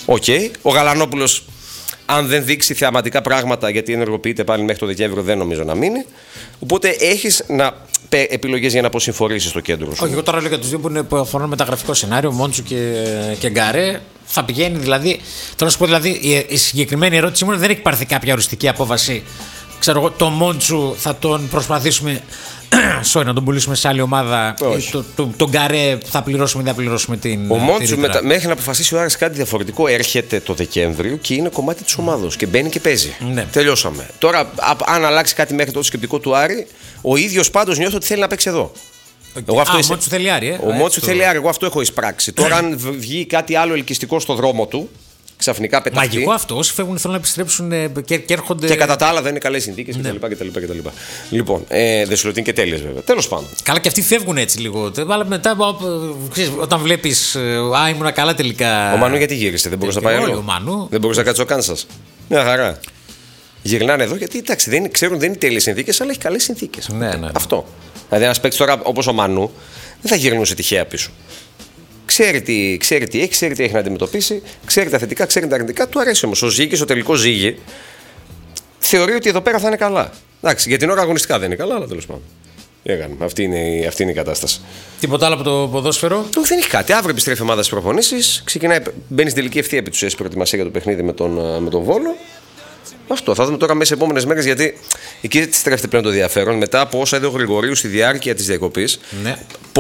Ο Γαλανόπουλος, αν δεν δείξει θεαματικά πράγματα, γιατί ενεργοποιείται πάλι μέχρι το Δεκέμβριο, δεν νομίζω να μείνει. Οπότε έχεις επιλογές για να αποσυμφορήσεις το κέντρο σου. Όχι, εγώ τώρα λέω για τους δύο που αφορούν μεταγραφικό σενάριο, Μόντσου και Γκαρέ. Θα πηγαίνει δηλαδή. Θέλω να σου πω δηλαδή, η συγκεκριμένη ερώτηση μου δεν έχει πάρθει κάποια οριστική απόφαση. Ξέρω εγώ, το Μόντσου θα τον προσπαθήσουμε να τον πουλήσουμε σε άλλη ομάδα. Τον Γκαρέ θα πληρώσουμε ή δεν θα πληρώσουμε την. Ο Μόντσου μέχρι να αποφασίσει ο Άρης κάτι διαφορετικό έρχεται το Δεκέμβριο και είναι κομμάτι της ομάδος και μπαίνει και παίζει. Ναι. Τελειώσαμε. Τώρα, αν αλλάξει κάτι μέχρι το σκεπτικό του Άρη, ο ίδιος πάντως νιώθω ότι θέλει να παίξει εδώ. Ο Μόντσου θέλει Άρη. Ο Μόντσου θέλει Άρη, εγώ αυτό έχω εισπράξει. Τώρα, αν βγει κάτι άλλο ελκυστικό στο δρόμο του, ξαφνικά πεταχτεί. Μαγικό αυτό. Όσοι φεύγουν θέλουν να επιστρέψουν και έρχονται. Και κατά τα άλλα δεν είναι καλές συνθήκες κτλ. Λοιπόν, δεν σου λέω ότι είναι και τέλειες βέβαια. Τέλος πάντων. Καλά, και αυτοί φεύγουν έτσι λίγο. Αλλά μετά, όταν βλέπεις. Ήμουνα καλά τελικά. Ο Μανού γιατί γύρισε, δεν μπορούσε να πάει άλλο. Δεν μπορούσε να κάτσει ο Κάνσας. Μια χαρά. Γυρνάνε εδώ γιατί εντάξει, ξέρουν δεν είναι τέλειες συνθήκες, αλλά έχει καλές συνθήκες. Ναι. Αυτό. Δηλαδή, ένα παίκτη τώρα όπως ο Μανού δεν θα γυρνούσε τυχαία πίσω. Ξέρει τι έχει να αντιμετωπίσει, ξέρει τα θετικά, ξέρει τα αρνητικά, του αρέσει όμως. Ο Ζήγης, ο τελικός Ζήγη, θεωρεί ότι εδώ πέρα θα είναι καλά. Εντάξει, για την ώρα αγωνιστικά δεν είναι καλά, αλλά τέλος πάντων. Αυτή είναι η κατάσταση. Τίποτα άλλο από το ποδόσφαιρο? Δεν έχει κάτι. Αύριο επιστρέφει η ομάδα στις προπονήσεις, μπαίνει στην τελική ευθεία επί της ουσίας προετοιμασία για το παιχνίδι με τον Βόλο. Αυτό θα δούμε τώρα μέσα σε επόμενες μέρες, γιατί εκεί στρέφεται πλέον το ενδιαφέρον. Μετά από όσα είδε ο Γρηγορίου στη διάρκεια της διακοπής, ναι.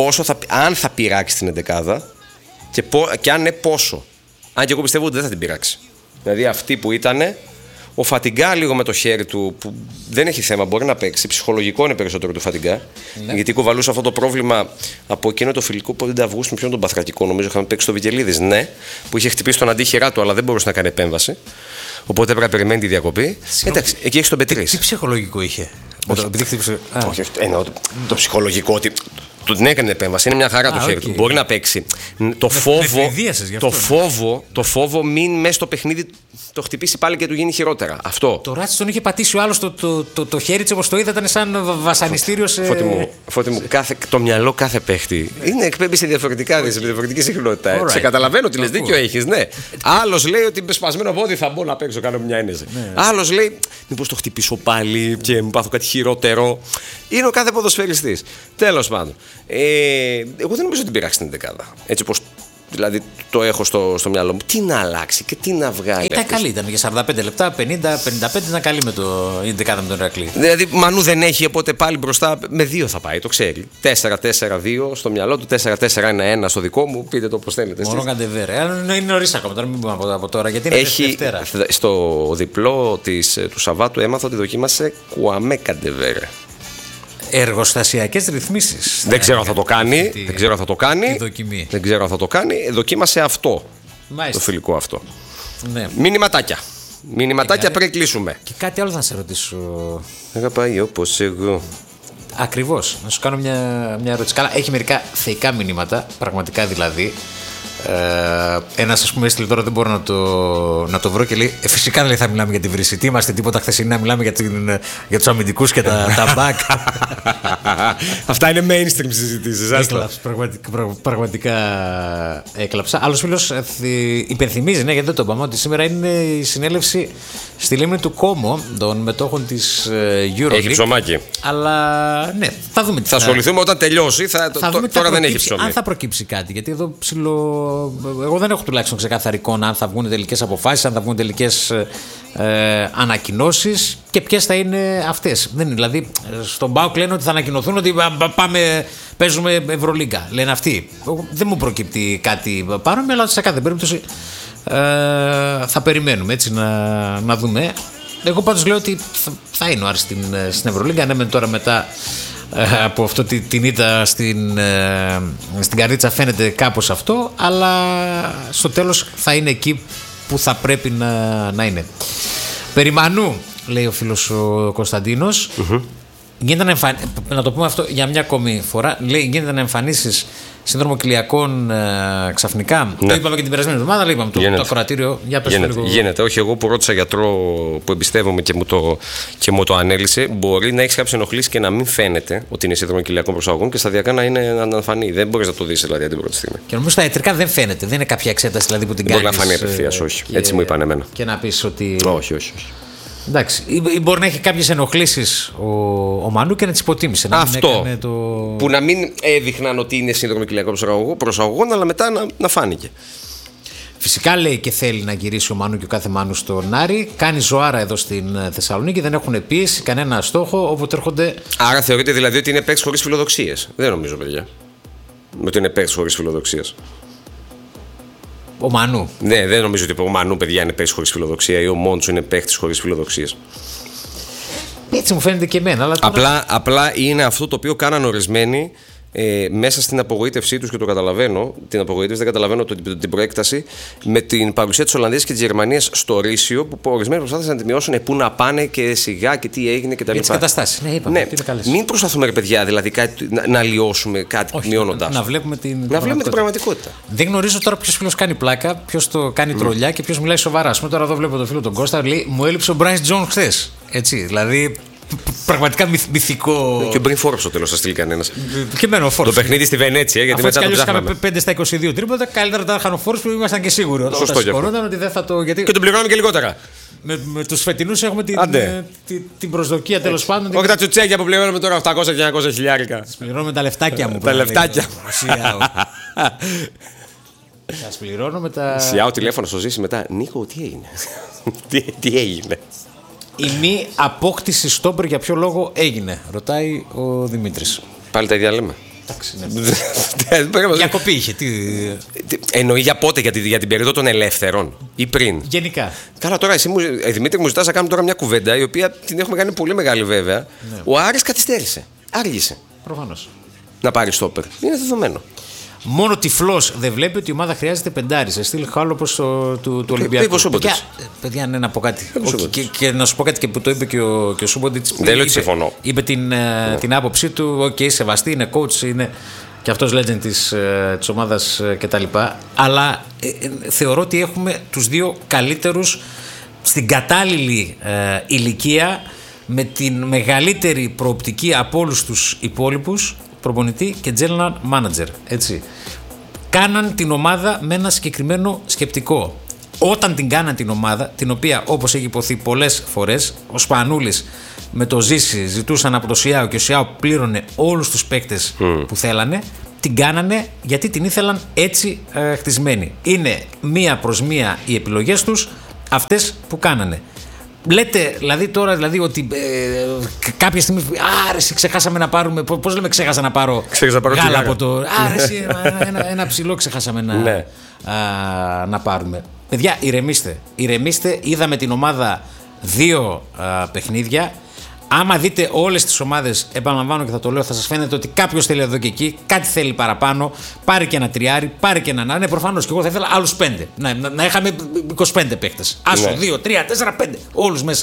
Αν θα πειράξει την εντεκάδα και αν ναι, πόσο. Αν και εγώ πιστεύω ότι δεν θα την πειράξει. Δηλαδή αυτή που ήταν, ο Φατιγκά λίγο με το χέρι του, που δεν έχει θέμα, μπορεί να παίξει. Ψυχολογικό είναι περισσότερο του Φατιγκά. Ναι. Γιατί κουβαλούσε αυτό το πρόβλημα από εκείνο το φιλικό που 5 Αυγούστου, με ποιον τον Παθρακικό, νομίζω είχαμε παίξει στο Βικελίδης. Ναι, που είχε χτυπήσει τον αντίχειρά του, αλλά δεν μπορούσε να κάνει επέμβαση. Οπότε έπρεπε να περιμένει τη διακοπή. Εντάξει, εκεί έχει τον Πετρής. Τι ψυχολογικό είχε? Όχι, εννοώ το ψυχολογικό ότι Την έκανε επέμβαση, είναι μια χαρά το χέρι του. Μπορεί να παίξει. Το φόβο μην μέσα στο παιχνίδι το χτυπήσει πάλι και του γίνει χειρότερα. Αυτό. Το ράτσι τον είχε πατήσει ο άλλος το χέρι της, όπως το είδα, ήταν σαν βασανιστήριο σε. Φώτη μου, το μυαλό κάθε παίχτη είναι εκπέμπει σε διαφορετική συχνότητα. Σε καταλαβαίνω ότι λες, δίκιο έχεις, ναι. Άλλος λέει ότι με σπασμένο πόδι θα μπω να παίξω, κάνω μια ένεση. Άλλος λέει, μήπως το χτυπήσω πάλι και μου πάθω κάτι χειρότερο. Είναι ο κάθε ποδοσφαιριστής. Τέλος πάντων. Εγώ δεν νομίζω ότι πειράξει την δεκάδα. Έτσι όπως δηλαδή το έχω στο μυαλό μου. Τι να αλλάξει και τι να βγάλει. Ήταν καλή, ήταν για 45 λεπτά, 50-55 ήταν καλή με η δεκάδα με τον Ηρακλή. Δηλαδή Μανού δεν έχει, οπότε πάλι μπροστά με 2 θα πάει, το ξέρει. 4-4-2 στο μυαλό του, 4-4-1-1 στο δικό μου, πείτε το όπως θέλετε. Μόνο Καντεβέρε. Είναι νωρίς ακόμα, τώρα μην πούμε από τώρα, γιατί είναι Δευτέρα. Στο διπλό του Σαββάτου έμαθα ότι δοκίμασε Κουαμέ Καντεβέρε. Εργοστασιακές ρυθμίσεις. Δεν ξέρω αν θα το κάνει. Δεν ξέρω αν θα το κάνει. Δοκίμασε αυτό. Μάλιστα. Το φιλικό αυτό. Ναι. Μηνυματάκια πριν κλείσουμε. Και κάτι άλλο θα σε ρωτήσω. Αγαπάει όπως εγώ. Ακριβώς. Να σου κάνω μια ερώτηση. Καλά, έχει μερικά θεϊκά μηνύματα. Πραγματικά δηλαδή. Ένας ας πούμε έστειλε τώρα, δεν μπορώ να το βρω και λέει φυσικά λέει, θα μιλάμε για τη βρύση. Τι είμαστε τίποτα χθεσινή να μιλάμε για τους αμυντικούς και τα μπακ. Αυτά είναι mainstream συζητήσεις. Πραγματικά έκλαψα. Άλλος φίλος υπενθυμίζει, ναι, γιατί δεν το είπαμε, ότι σήμερα είναι η συνέλευση στη λίμνη του Κόμο των μετόχων της Euroleague. Έχει ψωμάκι. Αλλά ναι, θα δούμε. Θα ασχοληθούμε όταν τελειώσει. Τώρα δεν έχει ψωμί. Αν θα προκύψει κάτι, γιατί εδώ εγώ δεν έχω τουλάχιστον ξεκάθαρη εικόνα αν θα βγουν τελικές αποφάσεις, αν θα βγουν τελικές ανακοινώσεις και ποιες θα είναι αυτές. Δηλαδή, στον ΠΑΟΚ λένε ότι θα ανακοινωθούν ότι παίζουμε Ευρωλίγκα. Λένε αυτοί. Δεν μου προκύπτει κάτι παρόμοιο, αλλά σε κάθε περίπτωση θα περιμένουμε έτσι να δούμε. Εγώ πάντως λέω ότι θα είναι ο Άρης στην Ευρωλίγκα. Ναι, τώρα μετά από αυτό την ήττα στην Καρδίτσα φαίνεται κάπως αυτό, αλλά στο τέλος θα είναι εκεί που θα πρέπει να είναι. Περιμανού, λέει ο φίλος ο Κωνσταντίνος, να το πούμε αυτό για μια ακόμη φορά, λέει γίνεται να εμφανίσεις σύνδρομο κοιλιακών ξαφνικά. Ναι. Το είπαμε και την περασμένη εβδομάδα, αλλά είπαμε το ακροατήριο. Γίνεται. Όχι, εγώ που ρώτησα γιατρό που εμπιστεύομαι και μου το ανέλησε, μπορεί να έχει κάποιες ενοχλήσεις και να μην φαίνεται ότι είναι σύνδρομο κοιλιακών προσαγωγών και σταδιακά να φανεί. Δεν μπορεί να το δει δηλαδή την πρώτη στιγμή. Και νομίζω στα ιατρικά δεν φαίνεται. Δεν είναι κάποια εξέταση δηλαδή, που την κάνει. Μπορεί να φανεί απευθείας, όχι. Έτσι μου είπαν εμένα. Και να πει ότι. Όχι. Εντάξει, ή μπορεί να έχει κάποιες ενοχλήσεις ο Μανού και να τις υποτίμησε. Αυτό. Που να μην έδειχναν ότι είναι σύνδρομο κοιλιακών προσαγωγών, αλλά μετά να φάνηκε. Φυσικά λέει και θέλει να γυρίσει ο Μανού και ο κάθε Μανού στον Άρη. Κάνει ζωάρα εδώ στην Θεσσαλονίκη, δεν έχουν πίεση, κανένα στόχο. Όποτε έρχονται. Άρα θεωρείτε δηλαδή ότι είναι παίκτης χωρίς φιλοδοξίες? Δεν νομίζω, παιδιά. Ότι είναι παίκτης χωρίς φιλοδοξίες. Ο Μανού. Ναι, δεν νομίζω ότι ο Μανού, παιδιά, είναι παίκτης χωρίς φιλοδοξία ή ο Μόντσο είναι παίκτης χωρίς φιλοδοξίες. Έτσι μου φαίνεται και εμένα. Αλλά τώρα... Απλά είναι αυτό το οποίο κάναν ορισμένοι μέσα στην απογοήτευσή τους και το καταλαβαίνω. Την απογοήτευση, δεν καταλαβαίνω την προέκταση με την παρουσία της Ολλανδίας και της Γερμανίας στο Ρήσιο που ορισμένοι προσπάθησαν να τη μειώσουν πού να πάνε και σιγά και τι έγινε κτλ. Για τις καταστάσεις. Ναι, είπαμε. Ναι. Μην προσπαθούμε, ρε παιδιά, δηλαδή να αλλοιώσουμε κάτι μειώνοντας. Να βλέπουμε την πραγματικότητα. Δεν γνωρίζω τώρα ποιος φίλος κάνει πλάκα, ποιος το κάνει τρολιά και ποιος μιλάει σοβαρά. Τώρα εδώ βλέπω τον φίλο τον Κώστα, λέει μου έλειψε ο Μπράις Τζον χθες. Έτσι, δηλαδή. Πραγματικά μυθικό. Και ο Μπριν Φόρμπς στο τέλος θα στείλει κανένας. Και εμένα ο Φόρμπς. Το παιχνίδι στη Βενέτσια, γιατί μετά το ψάχναμε. 5 στα 22 τρίποτα, καλύτερα τα είχαν ο Φόρμπς που ήμασταν και σίγουροι. Σωστό και αυτό. Ότι δεν θα το... Γιατί... Και τον πληρώνουμε και λιγότερα. Με τους φετινούς έχουμε την προσδοκία τέλος πάντων. Όχι τα τσουτσέκια που πληρώνουμε τώρα 800 και 900 χιλιάρικα. Πληρώνουμε τα λεφτάκια μου. Τα λεφτάκια. Σας πληρώνω με τα. Σιάω τηλέφωνο στο ζήσει μετά. Νίκο, τι έγινε? Τι έγινε? Η μη απόκτηση στόπερ για ποιο λόγο έγινε, ρωτάει ο Δημήτρης. Πάλι τα ίδια λέμε. Εντάξει, ναι. Διακοπή είχε. Εννοεί για πότε, για την περίοδο των ελεύθερων ή πριν? Γενικά. Καλά, τώρα εσύ Δημήτρη μου ζητάς να κάνουμε τώρα μια κουβέντα η οποία την έχουμε κάνει πολύ μεγάλη βέβαια. Ναι. Ο Άρης καθυστέρησε. Άργησε. Προφανώς. Να πάρει στόπερ. Είναι δεδομένο. Μόνο τυφλός δεν βλέπει ότι η ομάδα χρειάζεται πεντάρι. Σε στυλ χάλο όπως του Ολυμπιακού. Παιδιά, ναι, να πω κάτι. Και να σου πω κάτι και που το είπε και ο Σούμποντιτς. Δεν λέω ότι συμφωνώ. Είπε την άποψή του. Οκ, σεβαστή, είναι coach, είναι και αυτός legend της ομάδας κτλ. Αλλά θεωρώ ότι έχουμε τους δύο καλύτερους στην κατάλληλη ηλικία, με την μεγαλύτερη προοπτική από όλους τους υπόλοιπους, προπονητή και general manager. Έτσι. Κάναν την ομάδα με ένα συγκεκριμένο σκεπτικό. Όταν την κάναν την ομάδα, την οποία όπως έχει υποθεί πολλές φορές, ο Σπανούλης με το Ζήση ζητούσαν από το Σιάο και ο Σιάο πλήρωνε όλους τους παίκτες που θέλανε, την κάνανε γιατί την ήθελαν έτσι χτισμένη. Είναι μία προς μία οι επιλογές τους αυτές που κάνανε. Λέτε δηλαδή τώρα ότι κάποια στιγμή άρεσε, ξεχάσαμε να πάρουμε. Πώς λέμε, ξέχασα να πάρω γάλα από το. Άρεσε, ένα ψηλό ξεχάσαμε να πάρουμε. Παιδιά, ηρεμήστε. Είδαμε την ομάδα 2 παιχνίδια. Άμα δείτε όλες τις ομάδες, επαναλαμβάνω και θα το λέω, θα σας φαίνεται ότι κάποιος θέλει εδώ και εκεί, κάτι θέλει παραπάνω. Πάρε και ένα τριάρι, πάρε και ένα. Ναι, προφανώς και εγώ θα ήθελα άλλους 5. Να είχαμε 25 παίκτες. Άσο, 2, 3, 4, 5. Όλους μέσα.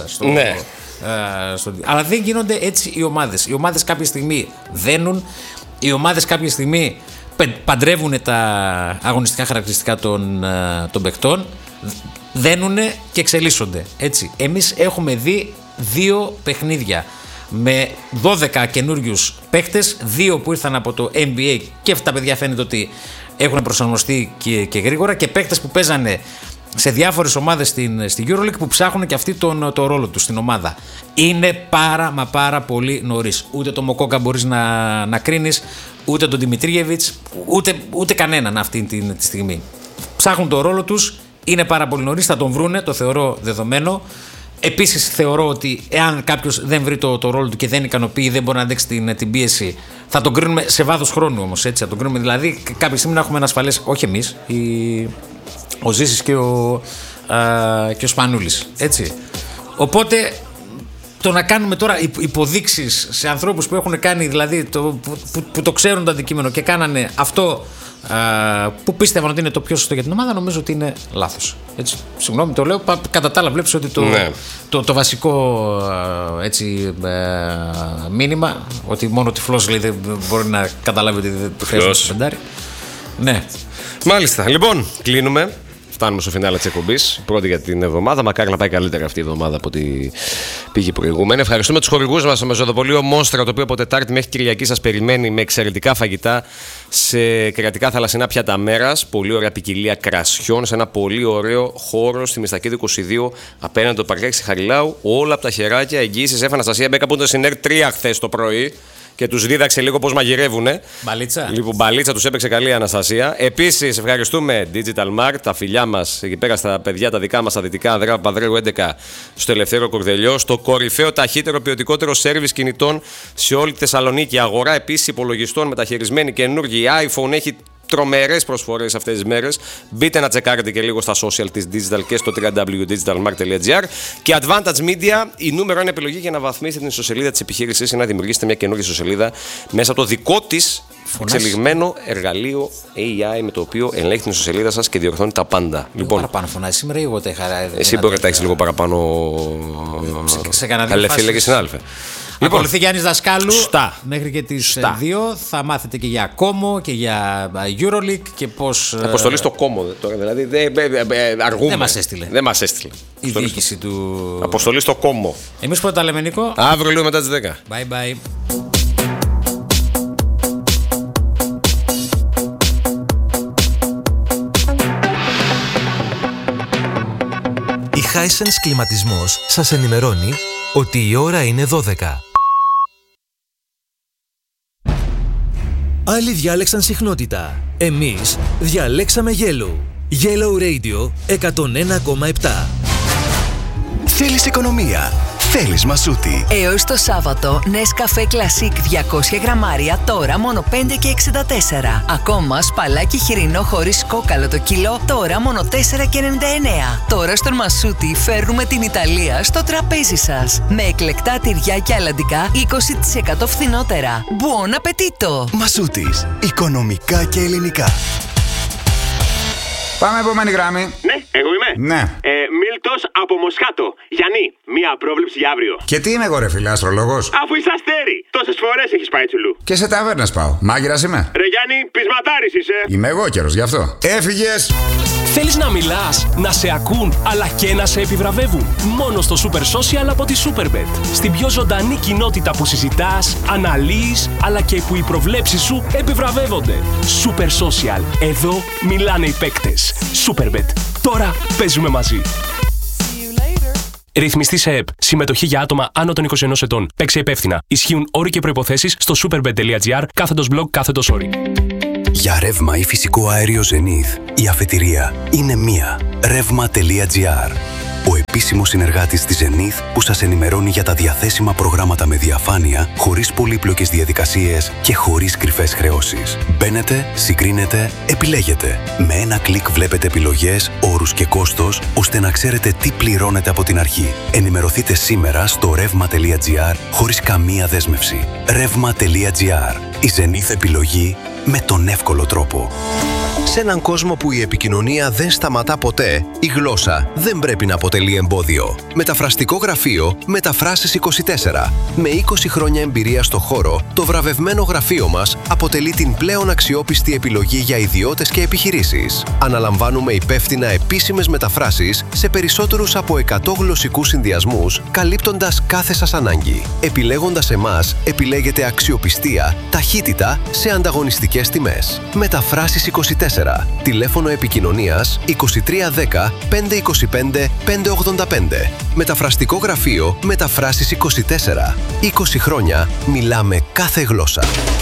Αλλά δεν γίνονται έτσι οι ομάδες. Οι ομάδες κάποια στιγμή δένουν. Οι ομάδες κάποια στιγμή παντρεύουν τα αγωνιστικά χαρακτηριστικά των παικτών. Δένουνε και εξελίσσονται. Έτσι. Εμείς έχουμε δει 2 παιχνίδια με 12 καινούριους παίκτες, 2 που ήρθαν από το NBA και αυτά τα παιδιά φαίνεται ότι έχουν προσαρμοστεί και γρήγορα, και παίκτες που παίζανε σε διάφορες ομάδες στην EuroLeague που ψάχνουν και αυτοί το ρόλο τους στην ομάδα. Είναι πάρα πολύ νωρίς. Ούτε το Μοκόκα μπορείς να κρίνεις, ούτε τον Δημητρίεβιτς, ούτε κανέναν αυτή τη στιγμή. Ψάχνουν το ρόλο τους, είναι πάρα πολύ νωρίς, θα τον βρούνε, το θεωρώ δεδομένο. Επίσης θεωρώ ότι εάν κάποιος δεν βρει το ρόλο του και δεν ικανοποιεί, δεν μπορεί να αντέξει την πίεση, θα τον κρίνουμε σε βάθος χρόνου όμως, έτσι, θα τον κρίνουμε δηλαδή κάποια στιγμή να έχουμε ένα ασφαλές, όχι εμείς, ο Ζήσης και ο Σπανούλης, έτσι. Οπότε το να κάνουμε τώρα υποδείξεις σε ανθρώπους που έχουν κάνει, δηλαδή που το ξέρουν το αντικείμενο και κάνανε αυτό που πίστευαν ότι είναι το πιο σωστό για την ομάδα, νομίζω ότι είναι λάθος. Έτσι, συγγνώμη, το λέω. Κατά τα άλλα, βλέπεις ότι το βασικό έτσι, μήνυμα, ότι μόνο τυφλός λέει δεν μπορεί να καταλάβει ότι δεν χρειάζεται το πεντάρι. Ναι. Μάλιστα. Λοιπόν, κλείνουμε. Φτάνουμε στο φινάλε της εκπομπής, πρώτη για την εβδομάδα. Μακάρι να πάει καλύτερα αυτή η εβδομάδα από ό,τι πήγε προηγούμενη. Ευχαριστούμε τους χορηγούς μας, το Μεζοδοπολείο Μόστρα, το οποίο από Τετάρτη μέχρι Κυριακή σας περιμένει με εξαιρετικά φαγητά σε κρεατικά θαλασσινά πιάτα μέρας. Πολύ ωραία ποικιλία κρασιών, σε ένα πολύ ωραίο χώρο στη Μιστακίδη 22, απέναντι το Παρκάκι Χαριλάου. Όλα από τα χεράκια, εγγύησης. Έφανε Αναστασία Μπέκα που ήταν στην ΕΡΤ 3 χθες το πρωί και τους δίδαξε λίγο πώς μαγειρεύουνε. Μπαλίτσα. Λοιπόν, μπαλίτσα τους έπαιξε καλή η Αναστασία. Επίσης, ευχαριστούμε Digital Mart, τα φιλιά μας εκεί πέρα στα παιδιά τα δικά μας, στα δυτικά, Ανδρέα Παπανδρέου 11, στο Ελευθέριο Κορδελιό, στο κορυφαίο, ταχύτερο, ποιοτικότερο σέρβις κινητών σε όλη τη Θεσσαλονίκη. Αγορά επίσης υπολογιστών μεταχειρισμένη καινούργια. Η iPhone έχει τρομερές προσφορές αυτές τις μέρες. Μπείτε να τσεκάρετε και λίγο στα social της Digital και στο www.digitalmark.gr. Και Advantage Media, η νούμερο 1 επιλογή για να βαθμίσετε την ιστοσελίδα της επιχείρησης ή να δημιουργήσετε μια καινούργια ιστοσελίδα μέσα από το δικό της εξελιγμένο εργαλείο AI, με το οποίο ελέγχει την ιστοσελίδα σας και διορθώνει τα πάντα. Λοιπόν, παραπάνω φωνάζει σήμερα ή εγώ τα είχα. Εσύ μπορεί να τα έχεις λίγο παραπάνω. Σε κανένα φίλε και συνάδελφε. Λοιπόν, ακολουθεί Γιάννης Δασκάλου μέχρι και τις 2. Θα μάθετε και για Κόμο και για EuroLeague και πώς. Αποστολή στο Κόμο τώρα, δηλαδή αργούμε. Δεν μας έστειλε. Η διοίκηση του. Αποστολή στο Κόμο. Εμείς πότε τα λέμε, Νίκο? Αύριο λίγο μετά τις 10. Bye bye. Η Hisense Κλιματισμός σας ενημερώνει ότι η ώρα είναι 12. Άλλοι διάλεξαν συχνότητα. Εμείς διαλέξαμε Yellow. Yellow Radio 101,7. Θέλεις οικονομία. θέλεις Μασούτη. Έως το Σάββατο, Nescafé Classic 200 γραμμάρια τώρα μόνο 5,64. Ακόμα σπαλάκι χοιρινό χωρίς κόκαλο το κιλό τώρα μόνο 4,99. Τώρα στον Μασούτη φέρνουμε την Ιταλία στο τραπέζι σας. Με εκλεκτά τυριά και αλαντικά 20% φθηνότερα. Buon appetito! Μασούτης. Οικονομικά και ελληνικά. Πάμε επόμενη γράμμη. Ναι, εγώ είμαι. Ναι. Μίλτος από Μοσχάτο. Γιάννη, μία πρόβλεψη για αύριο. Και τι είμαι εγώ, ρε φίλε, αστρολόγος? Αφού είσαι αστέρι, τόσες φορές έχεις πάει τσουλού. Και σε ταβέρνες πάω. Μάγειρας είμαι. Ρε Γιάννη, πεισματάρης είσαι. Είμαι εγώ καιρός γι' αυτό. Έφυγες. Θέλεις να μιλάς, να σε ακούν, αλλά και να σε επιβραβεύουν? Μόνο στο Super Social από τη Superbet. Στην πιο ζωντανή κοινότητα που συζητάς, αναλύεις, αλλά και που οι προβλέψεις σου επιβραβεύονται. Super Social. Εδώ μιλάνε οι παίκτες. Superbet. Τώρα παίζουμε μαζί. Ρυθμιστή σε ΕΠ. Συμμετοχή για άτομα άνω των 21 ετών. Παίξε υπεύθυνα. Ισχύουν όροι και προϋποθέσεις στο superbet.gr/blog/όροι. Για ρεύμα ή φυσικό αέριο Zenith, η αφετηρία είναι μία. Ρεύμα.gr. Ο επίσημος συνεργάτης της Zenith που σας ενημερώνει για τα διαθέσιμα προγράμματα με διαφάνεια, χωρίς πολύπλοκες διαδικασίες και χωρίς κρυφές χρεώσεις. Μπαίνετε, συγκρίνετε, επιλέγετε. Με ένα κλικ βλέπετε επιλογές, όρους και κόστος, ώστε να ξέρετε τι πληρώνετε από την αρχή. Ενημερωθείτε σήμερα στο ρεύμα.gr χωρίς καμία δέσμευση. Ρεύμα.gr. Η Zenith επιλογή με τον εύκολο τρόπο. Σε έναν κόσμο που η επικοινωνία δεν σταματά ποτέ, η γλώσσα δεν πρέπει να αποτελεί εμπόδιο. Μεταφραστικό γραφείο Μεταφράσεις 24. Με 20 χρόνια εμπειρία στο χώρο, το βραβευμένο γραφείο μας αποτελεί την πλέον αξιόπιστη επιλογή για ιδιώτες και επιχειρήσεις. Αναλαμβάνουμε υπεύθυνα επίσημες μεταφράσεις σε περισσότερους από 100 γλωσσικούς συνδυασμούς, καλύπτοντας κάθε σας ανάγκη. Επιλέγοντας εμάς, επιλέγετε αξιοπιστία, ταχύτητα σε ανταγωνιστικές τιμές. Μεταφράσεις 24. Τηλέφωνο επικοινωνίας 2310 525 585. Μεταφραστικό γραφείο Μεταφράσεις 24. 20 χρόνια μιλάμε κάθε γλώσσα.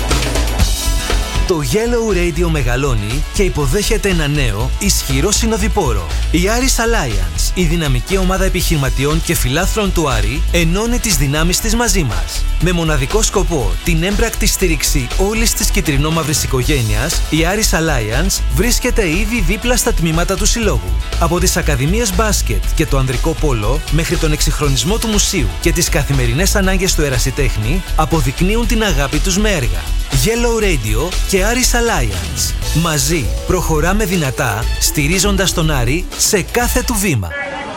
Το Yellow Radio μεγαλώνει και υποδέχεται ένα νέο, ισχυρό συνοδοιπόρο. Η Aris Alliance, η δυναμική ομάδα επιχειρηματιών και φιλάθλων του Άρη, ενώνει τις δυνάμεις της μαζί μας. Με μοναδικό σκοπό την έμπρακτη στήριξη όλης της κυτρινόμαυρης οικογένειας, η Aris Alliance βρίσκεται ήδη δίπλα στα τμήματα του συλλόγου. Από τις ακαδημίες μπάσκετ και το ανδρικό πόλο, μέχρι τον εξυγχρονισμό του μουσείου και τις καθημερινές ανάγκες του ερασιτέχνη, αποδεικνύουν την αγάπη τους με έργα. Yellow Radio και Aris Alliance. Μαζί προχωράμε δυνατά, στηρίζοντας τον Άρη σε κάθε του βήμα.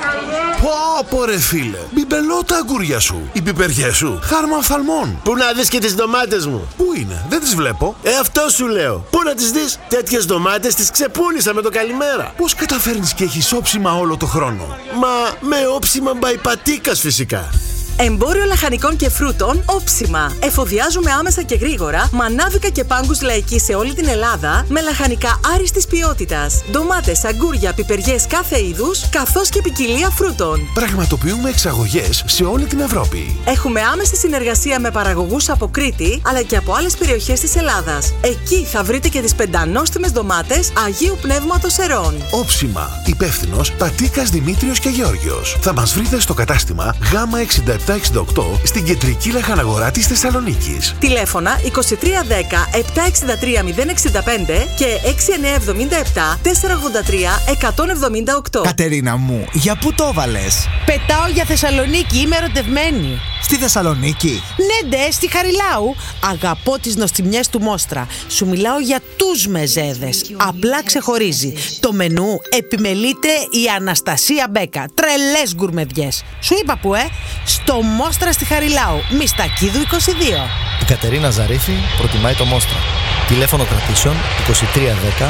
Πω ρε φίλε, μπιμπελώ τα αγκούρια σου, οι πιπεριές σου, χάρμα οφθαλμών. Πού να δεις και τις ντομάτες μου? Πού είναι, δεν τις βλέπω. Αυτό σου λέω. Πού να τις δεις? Τέτοιες ντομάτες τις ξεπούλησα με το καλημέρα. Πώς καταφέρνεις και έχεις όψιμα όλο το χρόνο? Μα με όψιμα μπαϊπατίκας φυσικά. Εμπόριο λαχανικών και φρούτων Όψιμα. Εφοδιάζουμε άμεσα και γρήγορα μανάβικα και πάγκους λαϊκή σε όλη την Ελλάδα με λαχανικά άριστης ποιότητας. Ντομάτες, αγκούρια, πιπεριές κάθε είδους, καθώς και ποικιλία φρούτων. Πραγματοποιούμε εξαγωγές σε όλη την Ευρώπη. Έχουμε άμεση συνεργασία με παραγωγούς από Κρήτη αλλά και από άλλες περιοχές της Ελλάδας. Εκεί θα βρείτε και τις πεντανόστιμες ντομάτες Αγίου Πνεύματος Ερών. Όψιμα. Υπεύθυνος Πατίκας Δημήτριος και Γεώργιος. Θα μας βρείτε στο κατάστημα Γ 67 768 στην κεντρική λαχαναγορά της Θεσσαλονίκης. Τηλέφωνα 2310 763 065 και 6977 483 178. Κατερίνα μου, για πού το έβαλες? Πετάω για Θεσσαλονίκη, είμαι ερωτευμένη. Στη Θεσσαλονίκη? Ναι, ντε, στη Χαριλάου. Αγαπώ τις νοστιμιές του Μόστρα. Σου μιλάω για τους μεζέδες. Απλά ξεχωρίζει. Το μενού επιμελείται η Αναστασία Μπέκα. Τρελές γκουρμεδιές. Σου είπα που, στο Μόστρα στη Χαριλάου. Μιστακίδου 22. Η Κατερίνα Ζαρίφη προτιμάει το Μόστρα. Τηλέφωνο κρατήσεων 2310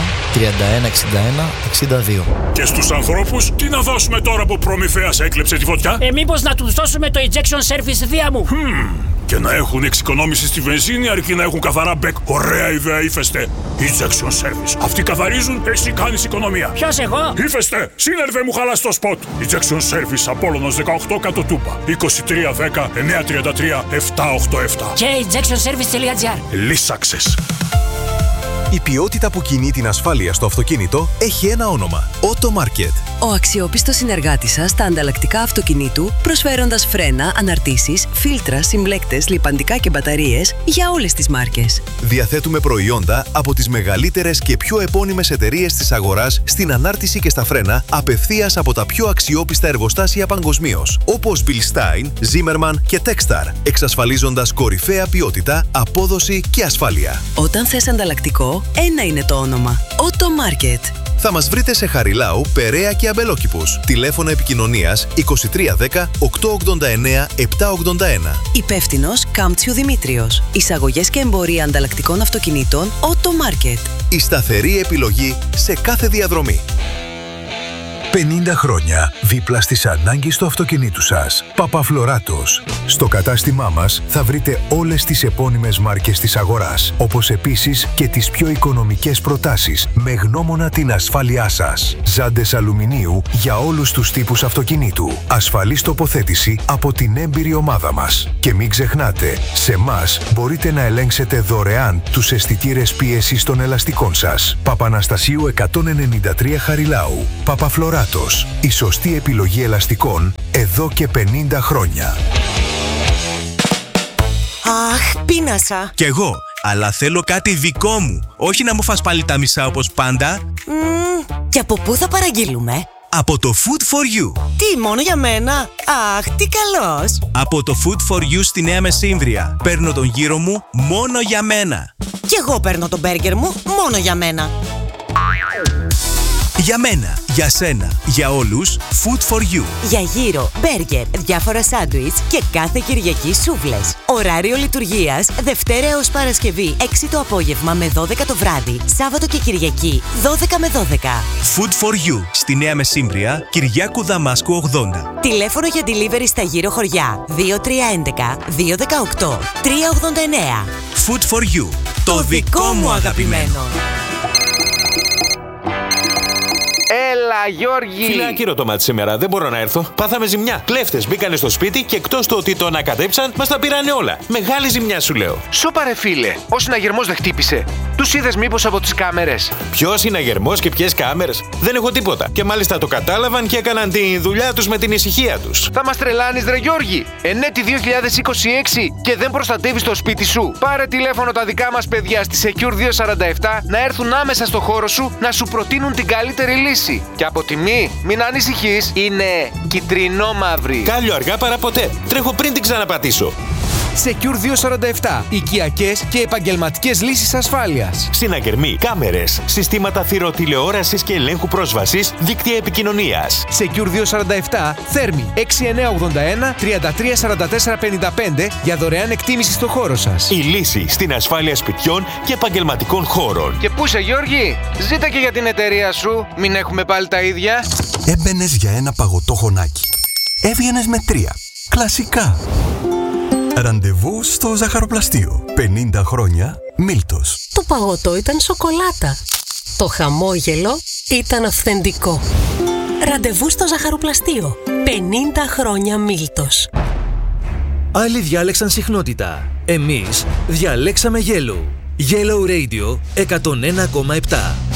3161 62. Και στους ανθρώπους τι να δώσουμε τώρα που Προμηθέας έκλεψε τη φωτιά? Μήπως να τους δώσουμε το Ejection Service Δία μου? Και να έχουν εξοικονόμηση στη βενζίνη αρκεί να έχουν καθαρά μπεκ. Ωραία ιδέα, Ύφεστε. Ejection Service. Αυτοί καθαρίζουν, εσύ κάνεις οικονομία. Ποιος, εγώ? Ύφεστε, σύνερβε μου χαλάς το σποτ. Ejection Service Απόλλωνος 18 κάτω Τούπα. 2310 933 787. Και ejectionservice.gr. Λύσαξες. Η ποιότητα που κινεί την ασφάλεια στο αυτοκίνητο έχει ένα όνομα. Auto Market. Ο αξιόπιστος συνεργάτης σας στα ανταλλακτικά αυτοκινήτου, προσφέροντας φρένα, αναρτήσεις, φίλτρα, συμπλέκτες, λιπαντικά και μπαταρίες για όλες τις μάρκες. Διαθέτουμε προϊόντα από τις μεγαλύτερες και πιο επώνυμες εταιρείες της αγοράς στην ανάρτηση και στα φρένα απευθείας από τα πιο αξιόπιστα εργοστάσια παγκοσμίως, όπως Bilstein, Zimmermann και Techstar, εξασφαλίζοντας κορυφαία ποιότητα, απόδοση και ασφάλεια. Όταν θες ανταλλακτικό, ένα είναι το όνομα. Auto Market. Θα μας βρείτε σε Χαριλάου, Περαία και Αμπελόκηπους. Τηλέφωνο επικοινωνίας 2310 889 781. Υπεύθυνος Κάμπτσιου Δημήτριος. Εισαγωγές και εμπορία ανταλλακτικών αυτοκινήτων Auto Market. Η σταθερή επιλογή σε κάθε διαδρομή. 50 χρόνια δίπλα στις ανάγκες του αυτοκινήτου σας. Παπαφλωράτος. Στο κατάστημά μας θα βρείτε όλες τις επώνυμες μάρκες της αγοράς, όπως επίσης και τις πιο οικονομικές προτάσεις με γνώμονα την ασφάλειά σας. Ζάντες αλουμινίου για όλους τους τύπους αυτοκινήτου. Ασφαλής τοποθέτηση από την έμπειρη ομάδα μας. Και μην ξεχνάτε, σε εμάς μπορείτε να ελέγξετε δωρεάν τους αισθητήρες πίεσης των ελαστικών σας. Παπαναστασίου 193 Χαριλάου. Παπαφλωράτος. Η σωστή επιλογή ελαστικών εδώ και 50 χρόνια. Αχ, πείνασα. Κι εγώ, αλλά θέλω κάτι δικό μου. Όχι να μου φας πάλι τα μισά όπως πάντα. Και από πού θα παραγγείλουμε? Από το Food for You. Τι, μόνο για μένα? Αχ, τι καλός. Από το Food for You στη Νέα Μεσύμβρια. Παίρνω τον γύρο μου μόνο για μένα. Κι εγώ παίρνω τον μπέργκερ μου μόνο για μένα. Για μένα, για σένα, για όλους, Food for You. Για γύρο, μπέργκερ, διάφορα σάντουιτς και κάθε Κυριακή σούβλες. Ωράριο λειτουργίας Δευτέρα έως Παρασκευή 6 το απόγευμα με 12 το βράδυ. Σάββατο και Κυριακή 12 με 12. Food for You στη Νέα Μεσύμβρια, Κυριάκου Δαμάσκου 80. Τηλέφωνο για delivery στα γύρω χωριά 2311 218 389. Food for You. Το δικό μου αγαπημένο. Έλα, Γιώργη! Φίλε, άκυρο το μάτι σήμερα. Δεν μπορώ να έρθω. Πάθαμε ζημιά. Κλέφτες μπήκανε στο σπίτι και εκτός του ότι το ανακατέψαν, μας τα πήρανε όλα. Μεγάλη ζημιά, σου λέω. Σώπα ρε φίλε, ο συναγερμός δεν χτύπησε. Τους είδες μήπως από τις κάμερες? Ποιος συναγερμός και ποιες κάμερες? Δεν έχω τίποτα. Και μάλιστα το κατάλαβαν και έκαναν τη δουλειά τους με την ησυχία τους. Θα μας τρελάνεις ρε Γιώργη! Ενέτη 2026 και δεν προστατεύεις το σπίτι σου. Πάρε τηλέφωνο τα δικά μας παιδιά στη Secure 247 να έρθουν άμεσα στο χώρο σου να σου προτείνουν την καλύτερη λύση. Και από τιμή, μην ανησυχείς, είναι κυτρινό-μαύρη. Κάλιο αργά παρά ποτέ. Τρέχω πριν την ξαναπατήσω. Secure 247. Οικιακές και επαγγελματικές λύσεις ασφάλειας. Συναγερμοί, κάμερες, συστήματα θηροτηλεόρασης και ελέγχου πρόσβασης, δίκτυα επικοινωνίας. Secure 247, Θέρμη 6981 334455 για δωρεάν εκτίμηση στο χώρο σας. Η λύση στην ασφάλεια σπιτιών και επαγγελματικών χώρων. Και πού είσαι Γιώργη, ζήτα και για την εταιρεία σου, μην έχουμε πάλι τα ίδια. Έμπαινες για ένα παγωτό χωνάκι. Έβγαινες με 3. Κλασικά. Ραντεβού στο ζαχαροπλαστείο. 50 χρόνια Μίλτος. Το παγωτό ήταν σοκολάτα. Το χαμόγελο ήταν αυθεντικό. Ραντεβού στο ζαχαροπλαστείο. 50 χρόνια Μίλτος. Άλλοι διάλεξαν συχνότητα. Εμείς διαλέξαμε Yellow. Yellow Radio 101,7.